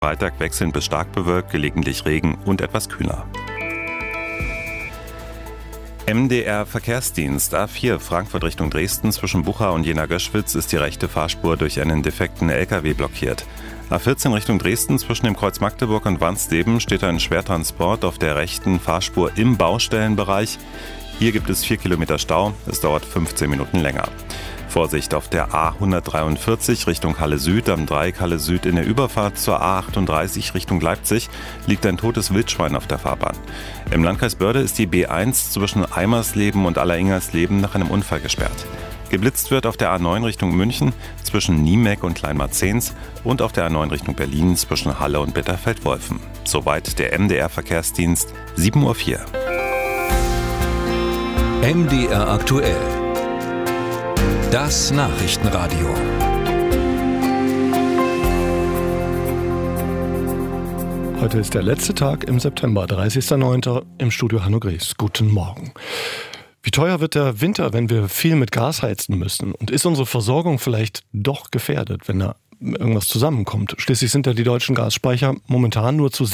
Freitag wechselnd bis stark bewölkt, gelegentlich Regen und etwas kühler. MDR-Verkehrsdienst A4 Frankfurt Richtung Dresden zwischen Bucha und Jena-Göschwitz ist die rechte Fahrspur durch einen defekten LKW blockiert. A14 Richtung Dresden zwischen dem Kreuz Magdeburg und Wansleben steht ein Schwertransport auf der rechten Fahrspur im Baustellenbereich. Hier gibt es 4 Kilometer Stau, es dauert 15 Minuten länger. Vorsicht auf der A143 Richtung Halle Süd, am Dreieck Halle Süd in der Überfahrt zur A38 Richtung Leipzig liegt ein totes Wildschwein auf der Fahrbahn. Im Landkreis Börde ist die B1 zwischen Eimersleben und Alleringers-Leben nach einem Unfall gesperrt. Geblitzt wird auf der A9 Richtung München zwischen Niemeck und Kleinmarzens und auf der A9 Richtung Berlin zwischen Halle und Bitterfeld-Wolfen. Soweit der MDR-Verkehrsdienst, 7:04 Uhr. MDR aktuell. Das Nachrichtenradio. Heute ist der letzte Tag im September, 30.09. Im Studio Hanno Gries. Guten Morgen. Wie teuer wird der Winter, wenn wir viel mit Gas heizen müssen? Und ist unsere Versorgung vielleicht doch gefährdet, wenn da irgendwas zusammenkommt? Schließlich sind ja die deutschen Gasspeicher momentan nur zu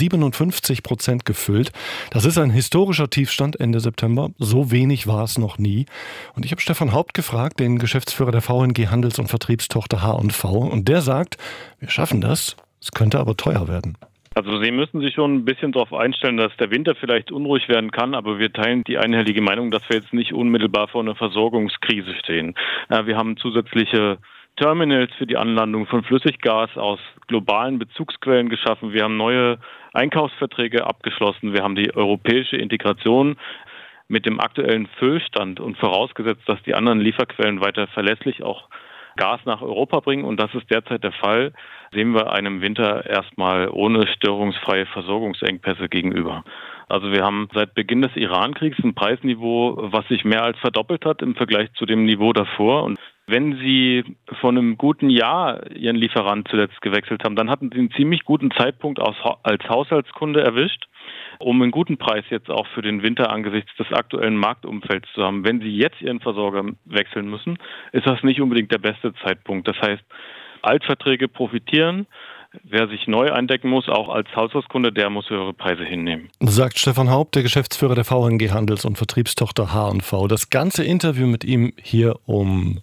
57% gefüllt. Das ist ein historischer Tiefstand Ende September. So wenig war es noch nie. Und ich habe Stefan Haupt gefragt, den Geschäftsführer der VNG Handels- und Vertriebstochter H&V. Und der sagt, wir schaffen das, es könnte aber teuer werden. Also Sie müssen sich schon ein bisschen darauf einstellen, dass der Winter vielleicht unruhig werden kann, aber wir teilen die einhellige Meinung, dass wir jetzt nicht unmittelbar vor einer Versorgungskrise stehen. Wir haben zusätzliche Terminals für die Anlandung von Flüssiggas aus globalen Bezugsquellen geschaffen. Wir haben neue Einkaufsverträge abgeschlossen. Wir haben die europäische Integration mit dem aktuellen Füllstand und vorausgesetzt, dass die anderen Lieferquellen weiter verlässlich auch Gas nach Europa bringen, und das ist derzeit der Fall, sehen wir einem Winter erstmal ohne störungsfreie Versorgungsengpässe gegenüber. Also wir haben seit Beginn des Iran-Kriegs ein Preisniveau, was sich mehr als verdoppelt hat im Vergleich zu dem Niveau davor. Und wenn Sie vor einem guten Jahr Ihren Lieferant zuletzt gewechselt haben, dann hatten Sie einen ziemlich guten Zeitpunkt als Haushaltskunde erwischt, um einen guten Preis jetzt auch für den Winter angesichts des aktuellen Marktumfelds zu haben. Wenn Sie jetzt Ihren Versorger wechseln müssen, ist das nicht unbedingt der beste Zeitpunkt. Das heißt, Altverträge profitieren. Wer sich neu eindecken muss, auch als Haushaltskunde, der muss höhere Preise hinnehmen. Sagt Stefan Haupt, der Geschäftsführer der VNG Handels- und Vertriebstochter H&V. Das ganze Interview mit ihm hier um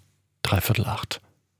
7:45.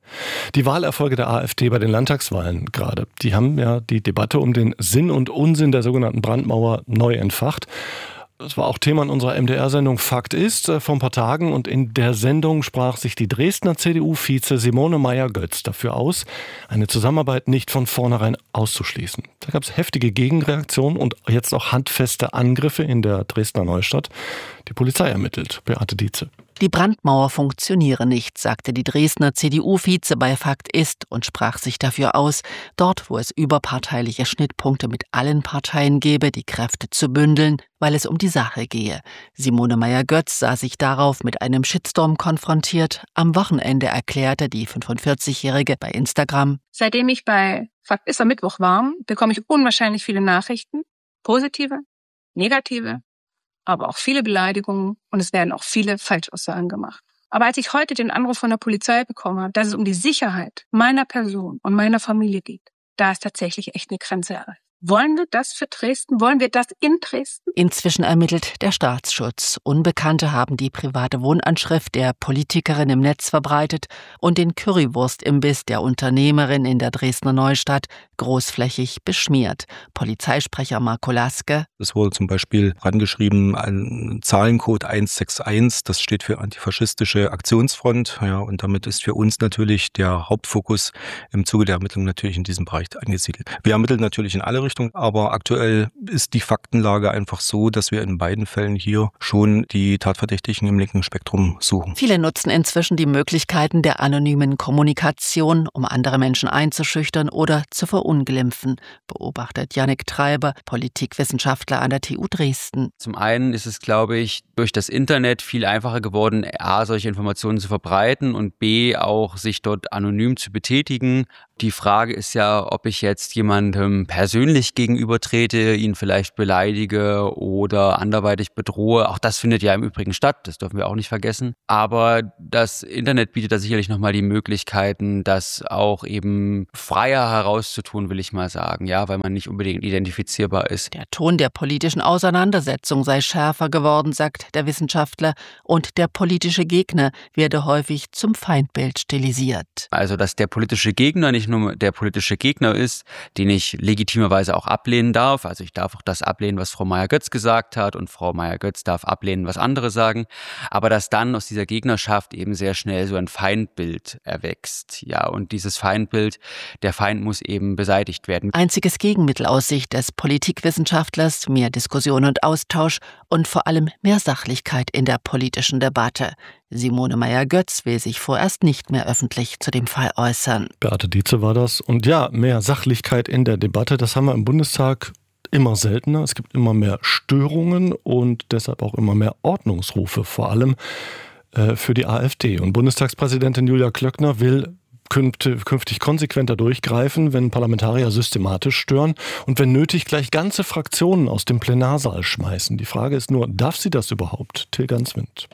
Die Wahlerfolge der AfD bei den Landtagswahlen gerade, die haben ja die Debatte um den Sinn und Unsinn der sogenannten Brandmauer neu entfacht. Das war auch Thema in unserer MDR-Sendung Fakt ist vor ein paar Tagen, und in der Sendung sprach sich die Dresdner CDU-Vize Simone Meier-Götz dafür aus, eine Zusammenarbeit nicht von vornherein auszuschließen. Da gab es heftige Gegenreaktionen und jetzt auch handfeste Angriffe in der Dresdner Neustadt. Die Polizei ermittelt. Beate Dietze. Die Brandmauer funktioniere nicht, sagte die Dresdner CDU-Vize bei Fakt ist und sprach sich dafür aus, dort, wo es überparteiliche Schnittpunkte mit allen Parteien gäbe, die Kräfte zu bündeln, weil es um die Sache gehe. Simone Meier-Götz sah sich darauf mit einem Shitstorm konfrontiert. Am Wochenende erklärte die 45-Jährige bei Instagram: Seitdem ich bei Fakt ist am Mittwoch war, bekomme ich unwahrscheinlich viele Nachrichten, positive, negative, aber auch viele Beleidigungen, und es werden auch viele Falschaussagen gemacht. Aber als ich heute den Anruf von der Polizei bekommen habe, dass es um die Sicherheit meiner Person und meiner Familie geht, da ist tatsächlich echt eine Grenze erreicht. Wollen wir das für Dresden? Wollen wir das in Dresden? Inzwischen ermittelt der Staatsschutz. Unbekannte haben die private Wohnanschrift der Politikerin im Netz verbreitet und den Currywurst-Imbiss der Unternehmerin in der Dresdner Neustadt großflächig beschmiert. Polizeisprecher Marco Laske: Es wurde zum Beispiel rangeschrieben, ein Zahlencode 161, das steht für Antifaschistische Aktionsfront. Ja, und damit ist für uns natürlich der Hauptfokus im Zuge der Ermittlungen natürlich in diesem Bereich angesiedelt. Wir ermitteln natürlich in alle Richtungen, aber aktuell ist die Faktenlage einfach so, dass wir in beiden Fällen hier schon die Tatverdächtigen im linken Spektrum suchen. Viele nutzen inzwischen die Möglichkeiten der anonymen Kommunikation, um andere Menschen einzuschüchtern oder zu verunglimpfen, beobachtet Jannik Treiber, Politikwissenschaftler an der TU Dresden. Zum einen ist es, glaube ich, durch das Internet viel einfacher geworden, A, solche Informationen zu verbreiten und B, auch sich dort anonym zu betätigen. Die Frage ist ja, ob ich jetzt jemandem persönlich gegenübertrete, ihn vielleicht beleidige oder anderweitig bedrohe. Auch das findet ja im Übrigen statt, das dürfen wir auch nicht vergessen. Aber das Internet bietet da sicherlich nochmal die Möglichkeiten, das auch eben freier herauszutun, will ich mal sagen, ja, weil man nicht unbedingt identifizierbar ist. Der Ton der politischen Auseinandersetzung sei schärfer geworden, sagt der Wissenschaftler, und der politische Gegner werde häufig zum Feindbild stilisiert. Also, dass der politische Gegner nicht nur der politische Gegner ist, den ich legitimerweise auch ablehnen darf. Also ich darf auch das ablehnen, was Frau Meier-Götz gesagt hat, und Frau Meier-Götz darf ablehnen, was andere sagen. Aber dass dann aus dieser Gegnerschaft eben sehr schnell so ein Feindbild erwächst. Ja, und dieses Feindbild, der Feind muss eben beseitigt werden. Einziges Gegenmittel aus Sicht des Politikwissenschaftlers: mehr Diskussion und Austausch und vor allem mehr Sachlichkeit in der politischen Debatte. Simone Meier-Götz will sich vorerst nicht mehr öffentlich zu dem Fall äußern. Beate Dietze war das. Und ja, mehr Sachlichkeit in der Debatte, das haben wir im Bundestag immer seltener. Es gibt immer mehr Störungen und deshalb auch immer mehr Ordnungsrufe, vor allem für die AfD. Und Bundestagspräsidentin Julia Klöckner will künftig konsequenter durchgreifen, wenn Parlamentarier systematisch stören und wenn nötig gleich ganze Fraktionen aus dem Plenarsaal schmeißen. Die Frage ist nur, darf sie das überhaupt? Tilgan Swint.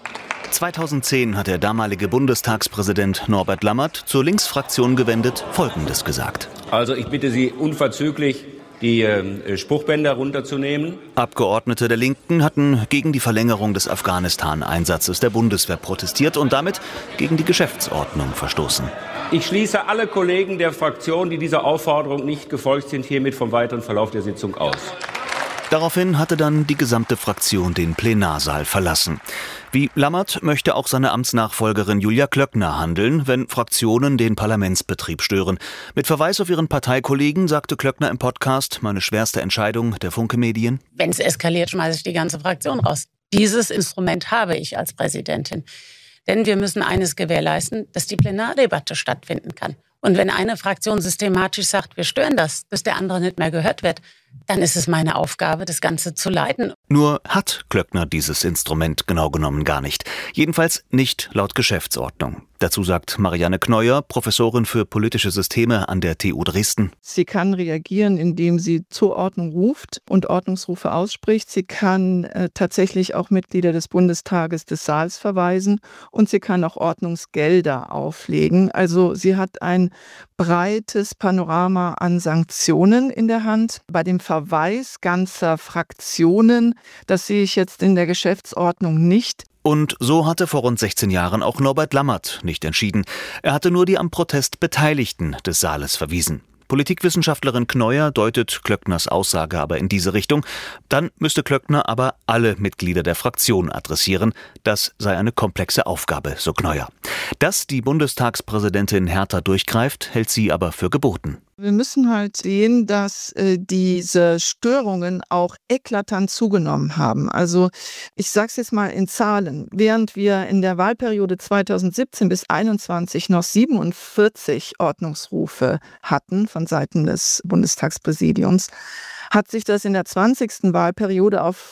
2010 hat der damalige Bundestagspräsident Norbert Lammert zur Linksfraktion gewendet Folgendes gesagt. Also ich bitte Sie unverzüglich, die Spruchbänder runterzunehmen. Abgeordnete der Linken hatten gegen die Verlängerung des Afghanistan-Einsatzes der Bundeswehr protestiert und damit gegen die Geschäftsordnung verstoßen. Ich schließe alle Kollegen der Fraktion, die dieser Aufforderung nicht gefolgt sind, hiermit vom weiteren Verlauf der Sitzung aus. Daraufhin hatte dann die gesamte Fraktion den Plenarsaal verlassen. Wie Lammert möchte auch seine Amtsnachfolgerin Julia Klöckner handeln, wenn Fraktionen den Parlamentsbetrieb stören. Mit Verweis auf ihren Parteikollegen sagte Klöckner im Podcast: Meine schwerste Entscheidung der Funke Medien. Wenn es eskaliert, schmeiße ich die ganze Fraktion raus. Dieses Instrument habe ich als Präsidentin. Denn wir müssen eines gewährleisten, dass die Plenardebatte stattfinden kann. Und wenn eine Fraktion systematisch sagt, wir stören das, bis der andere nicht mehr gehört wird, dann ist es meine Aufgabe, das Ganze zu leiten. Nur hat Klöckner dieses Instrument genau genommen gar nicht. Jedenfalls nicht laut Geschäftsordnung. Dazu sagt Marianne Kneuer, Professorin für politische Systeme an der TU Dresden. Sie kann reagieren, indem sie zur Ordnung ruft und Ordnungsrufe ausspricht. Sie kann tatsächlich auch Mitglieder des Bundestages des Saals verweisen und sie kann auch Ordnungsgelder auflegen. Also sie hat ein breites Panorama an Sanktionen in der Hand. Bei dem Verweis ganzer Fraktionen, das sehe ich jetzt in der Geschäftsordnung nicht. Und so hatte vor rund 16 Jahren auch Norbert Lammert nicht entschieden. Er hatte nur die am Protest Beteiligten des Saales verwiesen. Politikwissenschaftlerin Kneuer deutet Klöckners Aussage aber in diese Richtung. Dann müsste Klöckner aber alle Mitglieder der Fraktion adressieren. Das sei eine komplexe Aufgabe, so Kneuer. Dass die Bundestagspräsidentin härter durchgreift, hält sie aber für geboten. Wir müssen halt sehen, dass diese Störungen auch eklatant zugenommen haben. Also ich sage es jetzt mal in Zahlen. Während wir in der Wahlperiode 2017 bis 2021 noch 47 Ordnungsrufe hatten von Seiten des Bundestagspräsidiums, hat sich das in der 20. Wahlperiode auf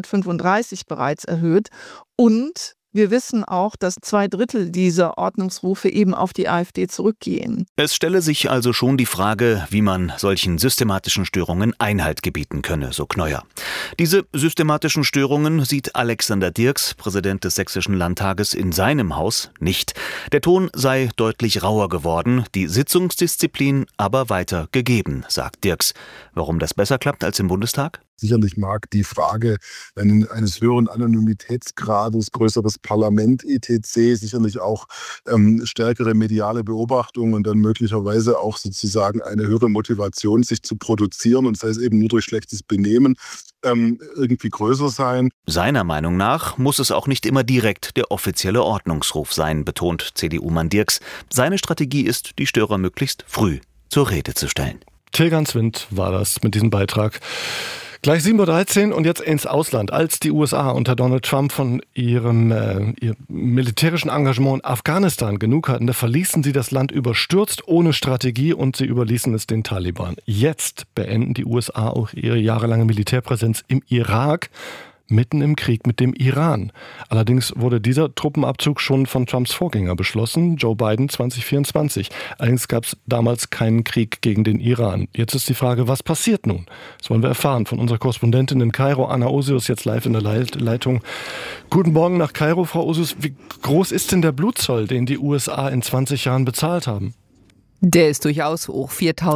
135 bereits erhöht. Und wir wissen auch, dass 2/3 dieser Ordnungsrufe eben auf die AfD zurückgehen. Es stelle sich also schon die Frage, wie man solchen systematischen Störungen Einhalt gebieten könne, so Kneuer. Diese systematischen Störungen sieht Alexander Dirks, Präsident des Sächsischen Landtages, in seinem Haus nicht. Der Ton sei deutlich rauer geworden, die Sitzungsdisziplin aber weiter gegeben, sagt Dirks. Warum das besser klappt als im Bundestag? Sicherlich mag die Frage eines höheren Anonymitätsgrades, größeres Parlament etc., sicherlich auch stärkere mediale Beobachtung und dann möglicherweise auch sozusagen eine höhere Motivation, sich zu produzieren, und sei es eben nur durch schlechtes Benehmen, irgendwie größer sein. Seiner Meinung nach muss es auch nicht immer direkt der offizielle Ordnungsruf sein, betont CDU-Mann Dirks. Seine Strategie ist, die Störer möglichst früh zur Rede zu stellen. Tilgan Swint war das mit diesem Beitrag. Gleich 7:13 Uhr und jetzt ins Ausland. Als die USA unter Donald Trump von ihrem militärischen Engagement in Afghanistan genug hatten, da verließen sie das Land überstürzt, ohne Strategie, und sie überließen es den Taliban. Jetzt beenden die USA auch ihre jahrelange Militärpräsenz im Irak. mitten im Krieg mit dem Iran. Allerdings wurde dieser Truppenabzug schon von Trumps Vorgänger beschlossen, Joe Biden 2024. Allerdings gab es damals keinen Krieg gegen den Iran. Jetzt ist die Frage, was passiert nun? Das wollen wir erfahren von unserer Korrespondentin in Kairo, Anna Osius, jetzt live in der Leitung. Guten Morgen nach Kairo, Frau Osius. Wie groß ist denn der Blutzoll, den die USA in 20 Jahren bezahlt haben? Der ist durchaus hoch.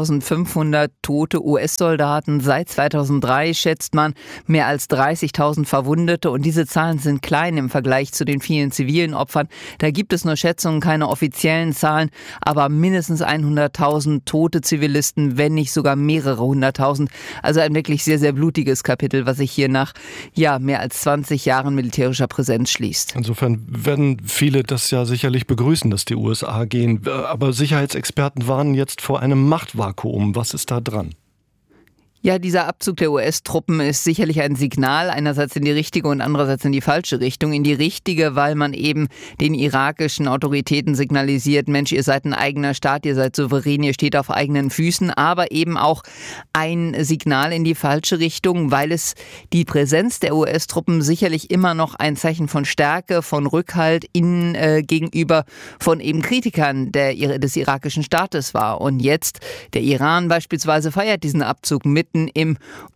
4.500 tote US-Soldaten. Seit 2003 schätzt man mehr als 30.000 Verwundete. Und diese Zahlen sind klein im Vergleich zu den vielen zivilen Opfern. Da gibt es nur Schätzungen, keine offiziellen Zahlen. Aber mindestens 100.000 tote Zivilisten, wenn nicht sogar mehrere 100.000. Also ein wirklich sehr, sehr blutiges Kapitel, was sich hier nach mehr als 20 Jahren militärischer Präsenz schließt. Insofern werden viele das ja sicherlich begrüßen, dass die USA gehen. Aber Sicherheitsexperten warnen jetzt vor einem Machtvakuum. Was ist da dran? Ja, dieser Abzug der US-Truppen ist sicherlich ein Signal, einerseits in die richtige und andererseits in die falsche Richtung. In die richtige, weil man eben den irakischen Autoritäten signalisiert, Mensch, ihr seid ein eigener Staat, ihr seid souverän, ihr steht auf eigenen Füßen, aber eben auch ein Signal in die falsche Richtung, weil es die Präsenz der US-Truppen sicherlich immer noch ein Zeichen von Stärke, von Rückhalt gegenüber von eben Kritikern des irakischen Staates war. Und jetzt, der Iran beispielsweise feiert diesen Abzug mitten im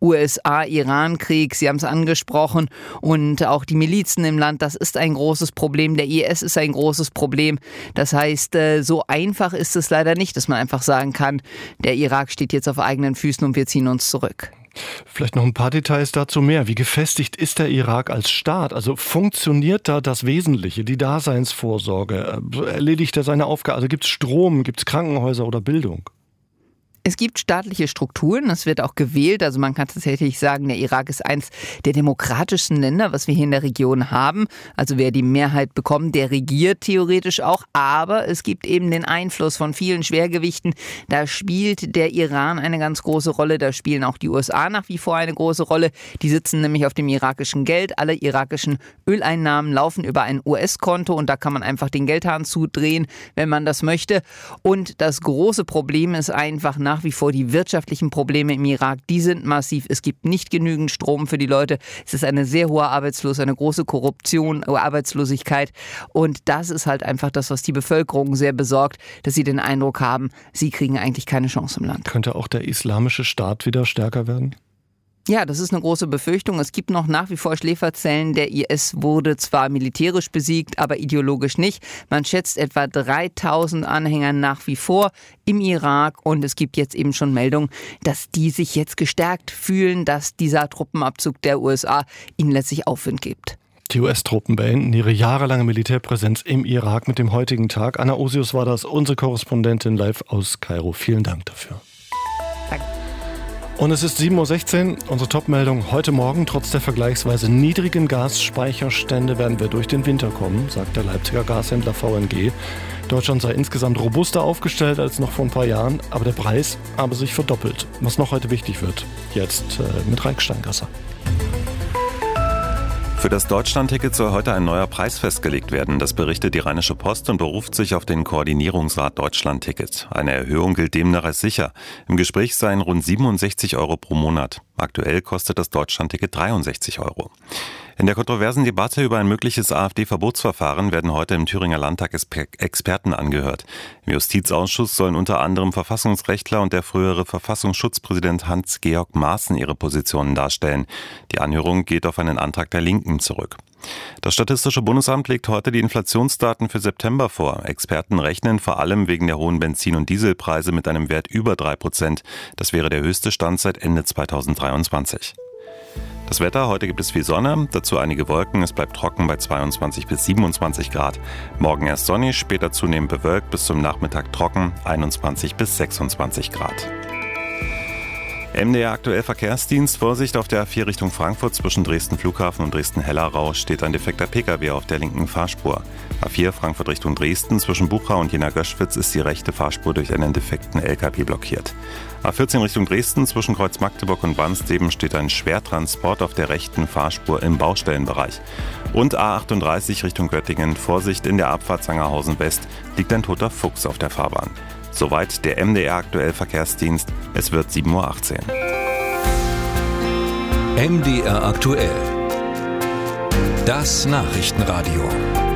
USA-Iran-Krieg. Sie haben es angesprochen. Und auch die Milizen im Land, das ist ein großes Problem. Der IS ist ein großes Problem. Das heißt, so einfach ist es leider nicht, dass man einfach sagen kann, der Irak steht jetzt auf eigenen Füßen und wir ziehen uns zurück. Vielleicht noch ein paar Details dazu mehr. Wie gefestigt ist der Irak als Staat? Also funktioniert da das Wesentliche, die Daseinsvorsorge? Erledigt er seine Aufgabe? Also gibt es Strom, gibt es Krankenhäuser oder Bildung? Es gibt staatliche Strukturen, es wird auch gewählt, also man kann tatsächlich sagen, der Irak ist eins der demokratischsten Länder, was wir hier in der Region haben. Also wer die Mehrheit bekommt, der regiert theoretisch auch, aber es gibt eben den Einfluss von vielen Schwergewichten. Da spielt der Iran eine ganz große Rolle, da spielen auch die USA nach wie vor eine große Rolle. Die sitzen nämlich auf dem irakischen Geld, alle irakischen Öleinnahmen laufen über ein US-Konto und da kann man einfach den Geldhahn zudrehen, wenn man das möchte. Und das große Problem ist einfach nach wie vor die wirtschaftlichen Probleme im Irak, die sind massiv. Es gibt nicht genügend Strom für die Leute. Es ist eine sehr hohe Arbeitslosigkeit, eine große Korruption, Arbeitslosigkeit. Und das ist halt einfach das, was die Bevölkerung sehr besorgt, dass sie den Eindruck haben, sie kriegen eigentlich keine Chance im Land. Könnte auch der islamische Staat wieder stärker werden? Ja, das ist eine große Befürchtung. Es gibt noch nach wie vor Schläferzellen. Der IS wurde zwar militärisch besiegt, aber ideologisch nicht. Man schätzt etwa 3.000 Anhänger nach wie vor im Irak. Und es gibt jetzt eben schon Meldungen, dass die sich jetzt gestärkt fühlen, dass dieser Truppenabzug der USA ihnen letztlich Aufwind gibt. Die US-Truppen beenden ihre jahrelange Militärpräsenz im Irak mit dem heutigen Tag. Anna Osius war das, unsere Korrespondentin live aus Kairo. Vielen Dank dafür. Danke. Und es ist 7.16 Uhr, unsere Topmeldung heute Morgen. Trotz der vergleichsweise niedrigen Gasspeicherstände werden wir durch den Winter kommen, sagt der Leipziger Gashändler VNG. Deutschland sei insgesamt robuster aufgestellt als noch vor ein paar Jahren, aber der Preis habe sich verdoppelt. Was noch heute wichtig wird, jetzt mit Raik Steingasser. Für das Deutschlandticket soll heute ein neuer Preis festgelegt werden. Das berichtet die Rheinische Post und beruft sich auf den Koordinierungsrat Deutschlandticket. Eine Erhöhung gilt demnach als sicher. Im Gespräch seien rund 67 € pro Monat. Aktuell kostet das Deutschlandticket 63 €. In der kontroversen Debatte über ein mögliches AfD-Verbotsverfahren werden heute im Thüringer Landtag Experten angehört. Im Justizausschuss sollen unter anderem Verfassungsrechtler und der frühere Verfassungsschutzpräsident Hans-Georg Maaßen ihre Positionen darstellen. Die Anhörung geht auf einen Antrag der Linken zurück. Das Statistische Bundesamt legt heute die Inflationsdaten für September vor. Experten rechnen vor allem wegen der hohen Benzin- und Dieselpreise mit einem Wert über 3%. Das wäre der höchste Stand seit Ende 2023. Das Wetter, heute gibt es viel Sonne, dazu einige Wolken, es bleibt trocken bei 22 bis 27 Grad. Morgen erst sonnig, später zunehmend bewölkt, bis zum Nachmittag trocken, 21 bis 26 Grad. MDR aktuell Verkehrsdienst. Vorsicht auf der A4 Richtung Frankfurt zwischen Dresden Flughafen und Dresden-Hellerau steht ein defekter Pkw auf der linken Fahrspur. A4 Frankfurt Richtung Dresden zwischen Bucha und Jena-Göschwitz ist die rechte Fahrspur durch einen defekten LKW blockiert. A14 Richtung Dresden zwischen Kreuz Magdeburg und Wandsdeben steht ein Schwertransport auf der rechten Fahrspur im Baustellenbereich. Und A38 Richtung Göttingen. Vorsicht, in der Abfahrt Sangerhausen West liegt ein toter Fuchs auf der Fahrbahn. Soweit der MDR aktuell Verkehrsdienst. Es wird 7.18 Uhr. MDR aktuell. Das Nachrichtenradio.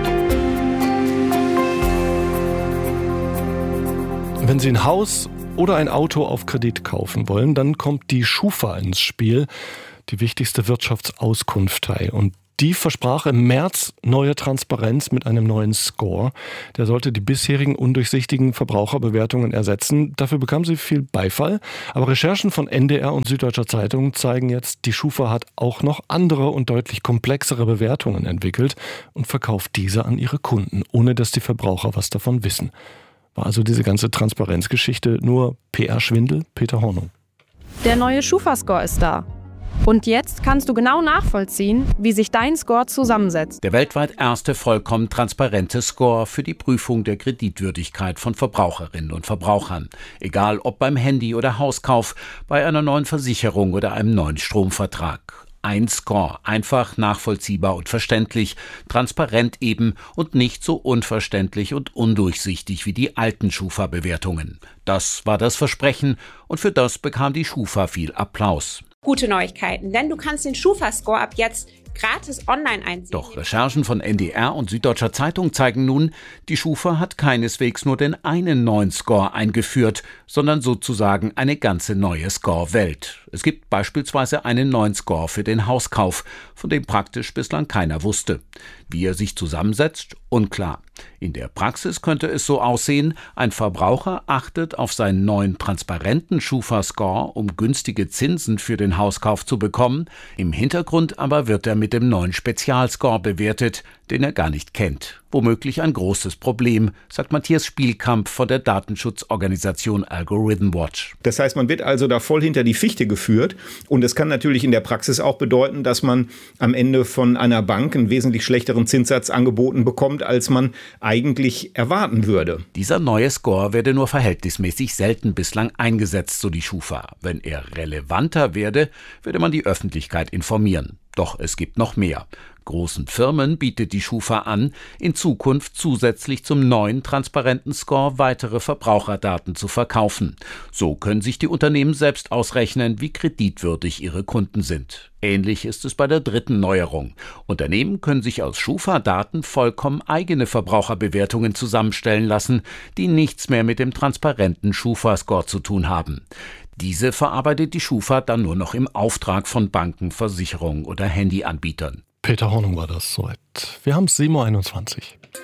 Wenn Sie ein Haus oder ein Auto auf Kredit kaufen wollen, dann kommt die Schufa ins Spiel, die wichtigste Wirtschaftsauskunft. Und die versprach im März neue Transparenz mit einem neuen Score. Der sollte die bisherigen undurchsichtigen Verbraucherbewertungen ersetzen. Dafür bekam sie viel Beifall. Aber Recherchen von NDR und Süddeutscher Zeitung zeigen jetzt, die Schufa hat auch noch andere und deutlich komplexere Bewertungen entwickelt und verkauft diese an ihre Kunden, ohne dass die Verbraucher was davon wissen. War also diese ganze Transparenzgeschichte nur PR-Schwindel? Peter Hornung. Der neue Schufa-Score ist da. Und jetzt kannst du genau nachvollziehen, wie sich dein Score zusammensetzt. Der weltweit erste vollkommen transparente Score für die Prüfung der Kreditwürdigkeit von Verbraucherinnen und Verbrauchern. Egal ob beim Handy- oder Hauskauf, bei einer neuen Versicherung oder einem neuen Stromvertrag. Ein Score, einfach, nachvollziehbar und verständlich, transparent eben und nicht so unverständlich und undurchsichtig wie die alten Schufa-Bewertungen. Das war das Versprechen und für das bekam die Schufa viel Applaus. Gute Neuigkeiten, denn du kannst den Schufa-Score ab jetzt gratis online einsehen. Doch Recherchen von NDR und Süddeutscher Zeitung zeigen nun, die Schufa hat keineswegs nur den einen neuen Score eingeführt, sondern sozusagen eine ganze neue Score-Welt. Es gibt beispielsweise einen neuen Score für den Hauskauf, von dem praktisch bislang keiner wusste. Wie er sich zusammensetzt, unklar. In der Praxis könnte es so aussehen, ein Verbraucher achtet auf seinen neuen transparenten Schufa-Score, um günstige Zinsen für den Hauskauf zu bekommen. Im Hintergrund aber wird er mit dem neuen Spezialscore bewertet, den er gar nicht kennt. Womöglich ein großes Problem, sagt Matthias Spielkamp von der Datenschutzorganisation Algorithm Watch. Das heißt, man wird also da voll hinter die Fichte geführt und es kann natürlich in der Praxis auch bedeuten, dass man am Ende von einer Bank einen wesentlich schlechteren Zinssatz angeboten bekommt, als man eigentlich erwarten würde. Dieser neue Score werde nur verhältnismäßig selten bislang eingesetzt, so die Schufa. Wenn er relevanter werde, würde man die Öffentlichkeit informieren. Doch es gibt noch mehr. Großen Firmen bietet die Schufa an, in Zukunft zusätzlich zum neuen transparenten Score weitere Verbraucherdaten zu verkaufen. So können sich die Unternehmen selbst ausrechnen, wie kreditwürdig ihre Kunden sind. Ähnlich ist es bei der dritten Neuerung. Unternehmen können sich aus Schufa-Daten vollkommen eigene Verbraucherbewertungen zusammenstellen lassen, die nichts mehr mit dem transparenten Schufa-Score zu tun haben. Diese verarbeitet die Schufa dann nur noch im Auftrag von Banken, Versicherungen oder Handyanbietern. Peter Hornung war das soweit. Wir haben es 7.21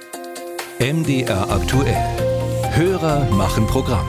Uhr. MDR aktuell. Hörer machen Programm.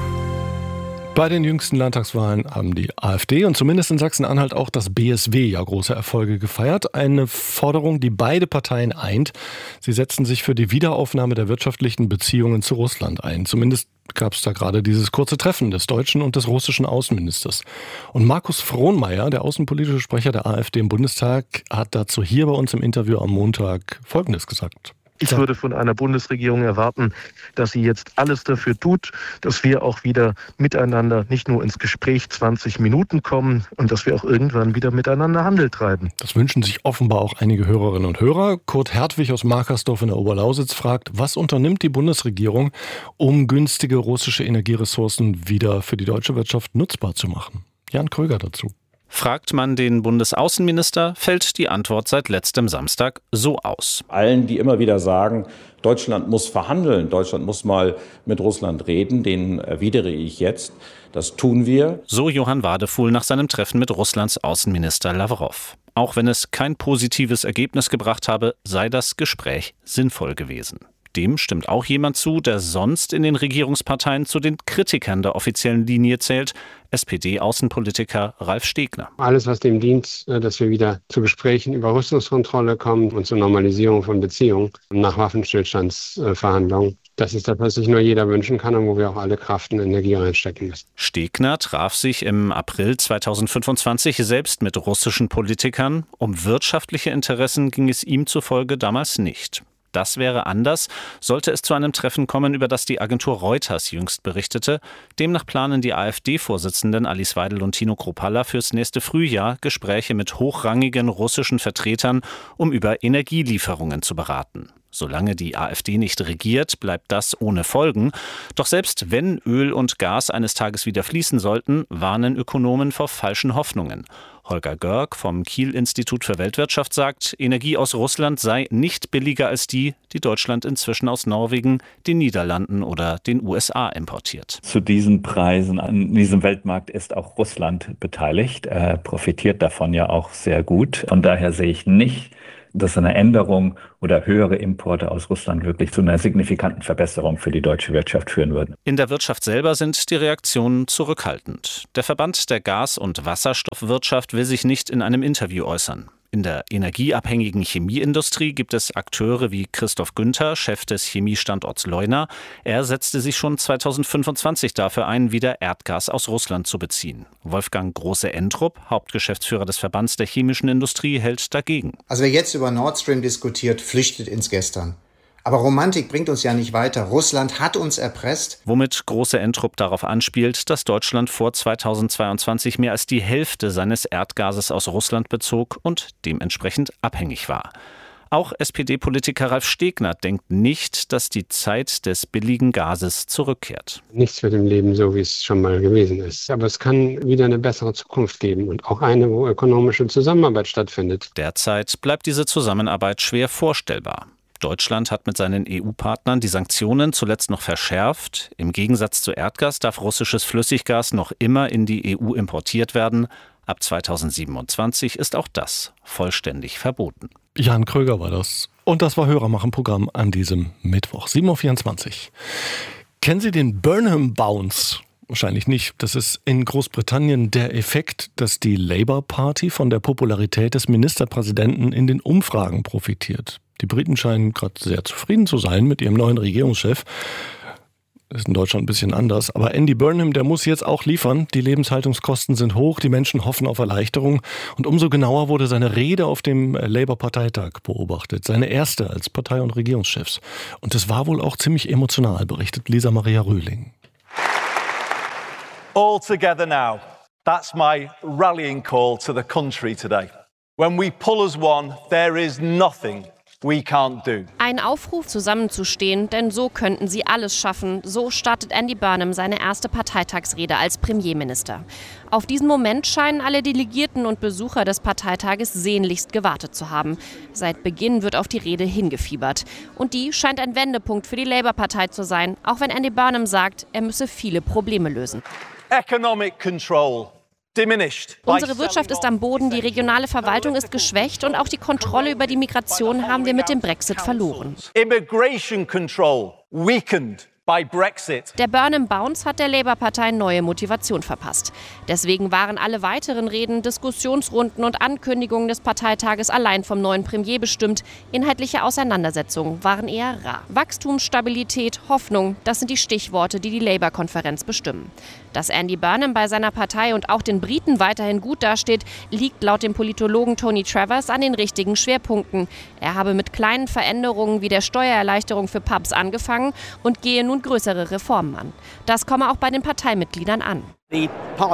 Bei den jüngsten Landtagswahlen haben die AfD und zumindest in Sachsen-Anhalt auch das BSW ja große Erfolge gefeiert. Eine Forderung, die beide Parteien eint. Sie setzen sich für die Wiederaufnahme der wirtschaftlichen Beziehungen zu Russland ein. Zumindest gab es da gerade dieses kurze Treffen des deutschen und des russischen Außenministers. Und Markus Frohnmeier, der außenpolitische Sprecher der AfD im Bundestag, hat dazu hier bei uns im Interview am Montag Folgendes gesagt. Ich würde von einer Bundesregierung erwarten, dass sie jetzt alles dafür tut, dass wir auch wieder miteinander nicht nur ins Gespräch 20 Minuten kommen und dass wir auch irgendwann wieder miteinander Handel treiben. Das wünschen sich offenbar auch einige Hörerinnen und Hörer. Kurt Hertwig aus Markersdorf in der Oberlausitz fragt, was unternimmt die Bundesregierung, um günstige russische Energieressourcen wieder für die deutsche Wirtschaft nutzbar zu machen? Jan Kröger dazu. Fragt man den Bundesaußenminister, fällt die Antwort seit letztem Samstag so aus. Allen, die immer wieder sagen, Deutschland muss verhandeln, Deutschland muss mal mit Russland reden, denen erwidere ich jetzt, das tun wir. So Johann Wadefuhl nach seinem Treffen mit Russlands Außenminister Lawrow. Auch wenn es kein positives Ergebnis gebracht habe, sei das Gespräch sinnvoll gewesen. Dem stimmt auch jemand zu, der sonst in den Regierungsparteien zu den Kritikern der offiziellen Linie zählt, SPD-Außenpolitiker Ralf Stegner. Alles, was dem dient, dass wir wieder zu Gesprächen über Rüstungskontrolle kommen und zur Normalisierung von Beziehungen nach Waffenstillstandsverhandlungen. Das ist das, was sich nur jeder wünschen kann und wo wir auch alle Kraft und Energie reinstecken müssen. Stegner traf sich im April 2025 selbst mit russischen Politikern. Um wirtschaftliche Interessen ging es ihm zufolge damals nicht. Das wäre anders, sollte es zu einem Treffen kommen, über das die Agentur Reuters jüngst berichtete. Demnach planen die AfD-Vorsitzenden Alice Weidel und Tino Kruppalla fürs nächste Frühjahr Gespräche mit hochrangigen russischen Vertretern, um über Energielieferungen zu beraten. Solange die AfD nicht regiert, bleibt das ohne Folgen. Doch selbst wenn Öl und Gas eines Tages wieder fließen sollten, warnen Ökonomen vor falschen Hoffnungen. Holger Görg vom Kiel-Institut für Weltwirtschaft sagt, Energie aus Russland sei nicht billiger als die Deutschland inzwischen aus Norwegen, den Niederlanden oder den USA importiert. Zu diesen Preisen an diesem Weltmarkt ist auch Russland beteiligt, profitiert davon ja auch sehr gut. Von daher sehe ich nicht, dass eine Änderung oder höhere Importe aus Russland wirklich zu einer signifikanten Verbesserung für die deutsche Wirtschaft führen würden. In der Wirtschaft selber sind die Reaktionen zurückhaltend. Der Verband der Gas- und Wasserstoffwirtschaft will sich nicht in einem Interview äußern. In der energieabhängigen Chemieindustrie gibt es Akteure wie Christoph Günther, Chef des Chemiestandorts Leuna. Er setzte sich schon 2025 dafür ein, wieder Erdgas aus Russland zu beziehen. Wolfgang Große-Entrup, Hauptgeschäftsführer des Verbands der chemischen Industrie, hält dagegen. Also wer jetzt über Nord Stream diskutiert, flüchtet ins Gestern. Aber Romantik bringt uns ja nicht weiter. Russland hat uns erpresst. Womit Große-Entrup darauf anspielt, dass Deutschland vor 2022 mehr als die Hälfte seines Erdgases aus Russland bezog und dementsprechend abhängig war. Auch SPD-Politiker Ralf Stegner denkt nicht, dass die Zeit des billigen Gases zurückkehrt. Nichts wird im Leben so, wie es schon mal gewesen ist. Aber es kann wieder eine bessere Zukunft geben und auch eine, wo ökonomische Zusammenarbeit stattfindet. Derzeit bleibt diese Zusammenarbeit schwer vorstellbar. Deutschland hat mit seinen EU-Partnern die Sanktionen zuletzt noch verschärft. Im Gegensatz zu Erdgas darf russisches Flüssiggas noch immer in die EU importiert werden. Ab 2027 ist auch das vollständig verboten. Jan Kröger war das. Und das war Hörermachen-Programm an diesem Mittwoch, 7.24 Uhr. Kennen Sie den Burnham Bounce? Wahrscheinlich nicht. Das ist in Großbritannien der Effekt, dass die Labour Party von der Popularität des Ministerpräsidenten in den Umfragen profitiert. Die Briten scheinen gerade sehr zufrieden zu sein mit ihrem neuen Regierungschef. Das ist in Deutschland ein bisschen anders. Aber Andy Burnham, der muss jetzt auch liefern. Die Lebenshaltungskosten sind hoch, die Menschen hoffen auf Erleichterung. Und umso genauer wurde seine Rede auf dem Labour-Parteitag beobachtet. Seine erste als Partei- und Regierungschefs. Und das war wohl auch ziemlich emotional, berichtet Lisa Maria Rühling. All together now. That's my rallying call to the country today. When we pull as one, there is nothing we can't do. Ein Aufruf, zusammenzustehen, denn so könnten sie alles schaffen. So startet Andy Burnham seine erste Parteitagsrede als Premierminister. Auf diesen Moment scheinen alle Delegierten und Besucher des Parteitages sehnlichst gewartet zu haben. Seit Beginn wird auf die Rede hingefiebert. Und die scheint ein Wendepunkt für die Labour-Partei zu sein, auch wenn Andy Burnham sagt, er müsse viele Probleme lösen. Economic control. Unsere Wirtschaft ist am Boden, die regionale Verwaltung ist geschwächt und auch die Kontrolle über die Migration haben wir mit dem Brexit verloren. Immigration control weakened by Brexit. Der Burnham Bounce hat der Labour-Partei neue Motivation verpasst. Deswegen waren alle weiteren Reden, Diskussionsrunden und Ankündigungen des Parteitages allein vom neuen Premier bestimmt. Inhaltliche Auseinandersetzungen waren eher rar. Wachstum, Stabilität, Hoffnung, das sind die Stichworte, die die Labour-Konferenz bestimmen. Dass Andy Burnham bei seiner Partei und auch den Briten weiterhin gut dasteht, liegt laut dem Politologen Tony Travers an den richtigen Schwerpunkten. Er habe mit kleinen Veränderungen wie der Steuererleichterung für Pubs angefangen und gehe nun größere Reformen an. Das komme auch bei den Parteimitgliedern an. Die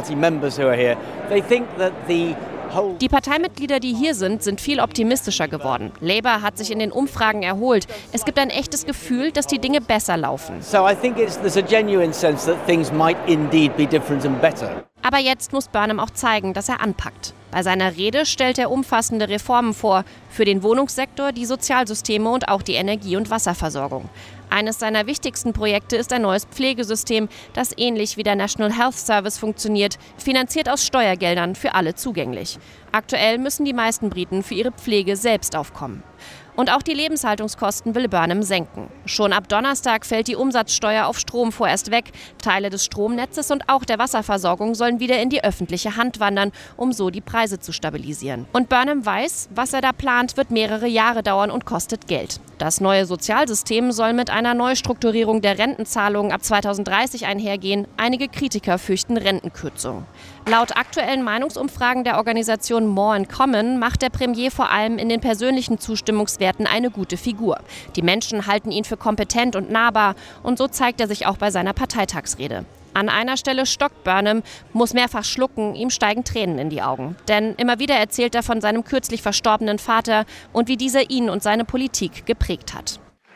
Parteimitglieder, die hier sind viel optimistischer geworden. Labour hat sich in den Umfragen erholt. Es gibt ein echtes Gefühl, dass die Dinge besser laufen. Aber jetzt muss Burnham auch zeigen, dass er anpackt. Bei seiner Rede stellt er umfassende Reformen vor. Für den Wohnungssektor, die Sozialsysteme und auch die Energie- und Wasserversorgung. Eines seiner wichtigsten Projekte ist ein neues Pflegesystem, das ähnlich wie der National Health Service funktioniert, finanziert aus Steuergeldern, für alle zugänglich. Aktuell müssen die meisten Briten für ihre Pflege selbst aufkommen. Und auch die Lebenshaltungskosten will Burnham senken. Schon ab Donnerstag fällt die Umsatzsteuer auf Strom vorerst weg. Teile des Stromnetzes und auch der Wasserversorgung sollen wieder in die öffentliche Hand wandern, um so die Preise zu stabilisieren. Und Burnham weiß, was er da plant, wird mehrere Jahre dauern und kostet Geld. Das neue Sozialsystem soll mit einer Neustrukturierung der Rentenzahlungen ab 2030 einhergehen. Einige Kritiker fürchten Rentenkürzungen. Laut aktuellen Meinungsumfragen der Organisation More in Common macht der Premier vor allem in den persönlichen Zustimmungswerten eine gute Figur. Die Menschen halten ihn für kompetent und nahbar und so zeigt er sich auch bei seiner Parteitagsrede. An einer Stelle stockt Burnham, muss mehrfach schlucken, ihm steigen Tränen in die Augen. Denn immer wieder erzählt er von seinem kürzlich verstorbenen Vater und wie dieser ihn und seine Politik geprägt hat.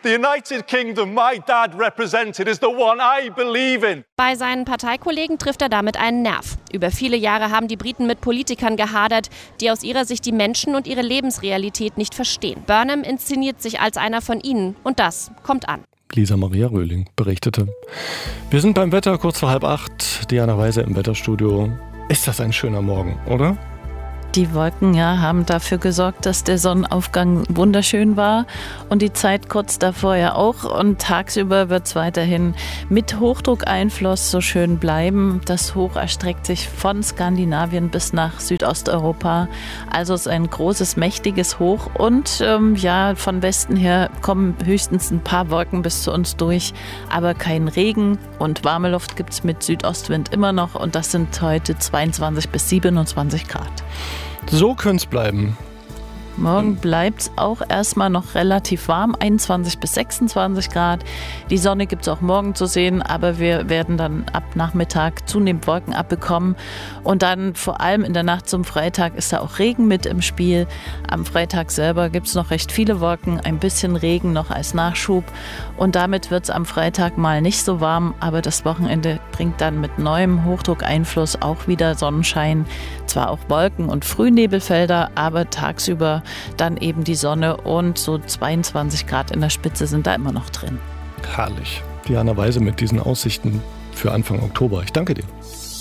The United Kingdom my dad represented is the one I believe in. Bei seinen Parteikollegen trifft er damit einen Nerv. Über viele Jahre haben die Briten mit Politikern gehadert, die aus ihrer Sicht die Menschen und ihre Lebensrealität nicht verstehen. Burnham inszeniert sich als einer von ihnen und das kommt an. Lisa Maria Röhling berichtete. Wir sind beim Wetter, kurz vor 7:30. Diana Weise im Wetterstudio. Ist das ein schöner Morgen, oder? Die Wolken haben dafür gesorgt, dass der Sonnenaufgang wunderschön war und die Zeit kurz davor ja auch. Und tagsüber wird es weiterhin mit Hochdruckeinfluss so schön bleiben. Das Hoch erstreckt sich von Skandinavien bis nach Südosteuropa. Also es ist ein großes, mächtiges Hoch. Und von Westen her kommen höchstens ein paar Wolken bis zu uns durch, aber kein Regen. Und warme Luft gibt es mit Südostwind immer noch. Und das sind heute 22 bis 27 Grad. So könnte es bleiben. Morgen bleibt es auch erstmal noch relativ warm, 21 bis 26 Grad. Die Sonne gibt es auch morgen zu sehen, aber wir werden dann ab Nachmittag zunehmend Wolken abbekommen. Und dann vor allem in der Nacht zum Freitag ist da auch Regen mit im Spiel. Am Freitag selber gibt es noch recht viele Wolken, ein bisschen Regen noch als Nachschub. Und damit wird es am Freitag mal nicht so warm, aber das Wochenende bringt dann mit neuem Hochdruckeinfluss auch wieder Sonnenschein. Zwar auch Wolken und Frühnebelfelder, aber tagsüber dann eben die Sonne und so 22 Grad in der Spitze sind da immer noch drin. Herrlich. Diana Weise mit diesen Aussichten für Anfang Oktober. Ich danke dir.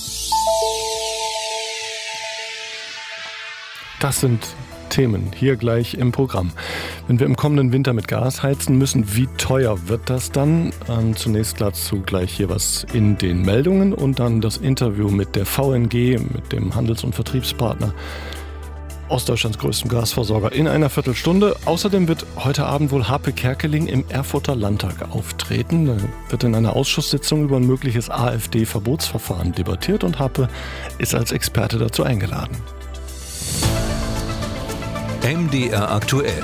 Das sind Themen hier gleich im Programm. Wenn wir im kommenden Winter mit Gas heizen müssen, wie teuer wird das dann? Zunächst dazu gleich hier was in den Meldungen und dann das Interview mit der VNG, mit dem Handels- und Vertriebspartner Ostdeutschlands größtem Gasversorger in einer Viertelstunde. Außerdem wird heute Abend wohl Harpe Kerkeling im Erfurter Landtag auftreten. Da wird in einer Ausschusssitzung über ein mögliches AfD-Verbotsverfahren debattiert und Harpe ist als Experte dazu eingeladen. MDR aktuell.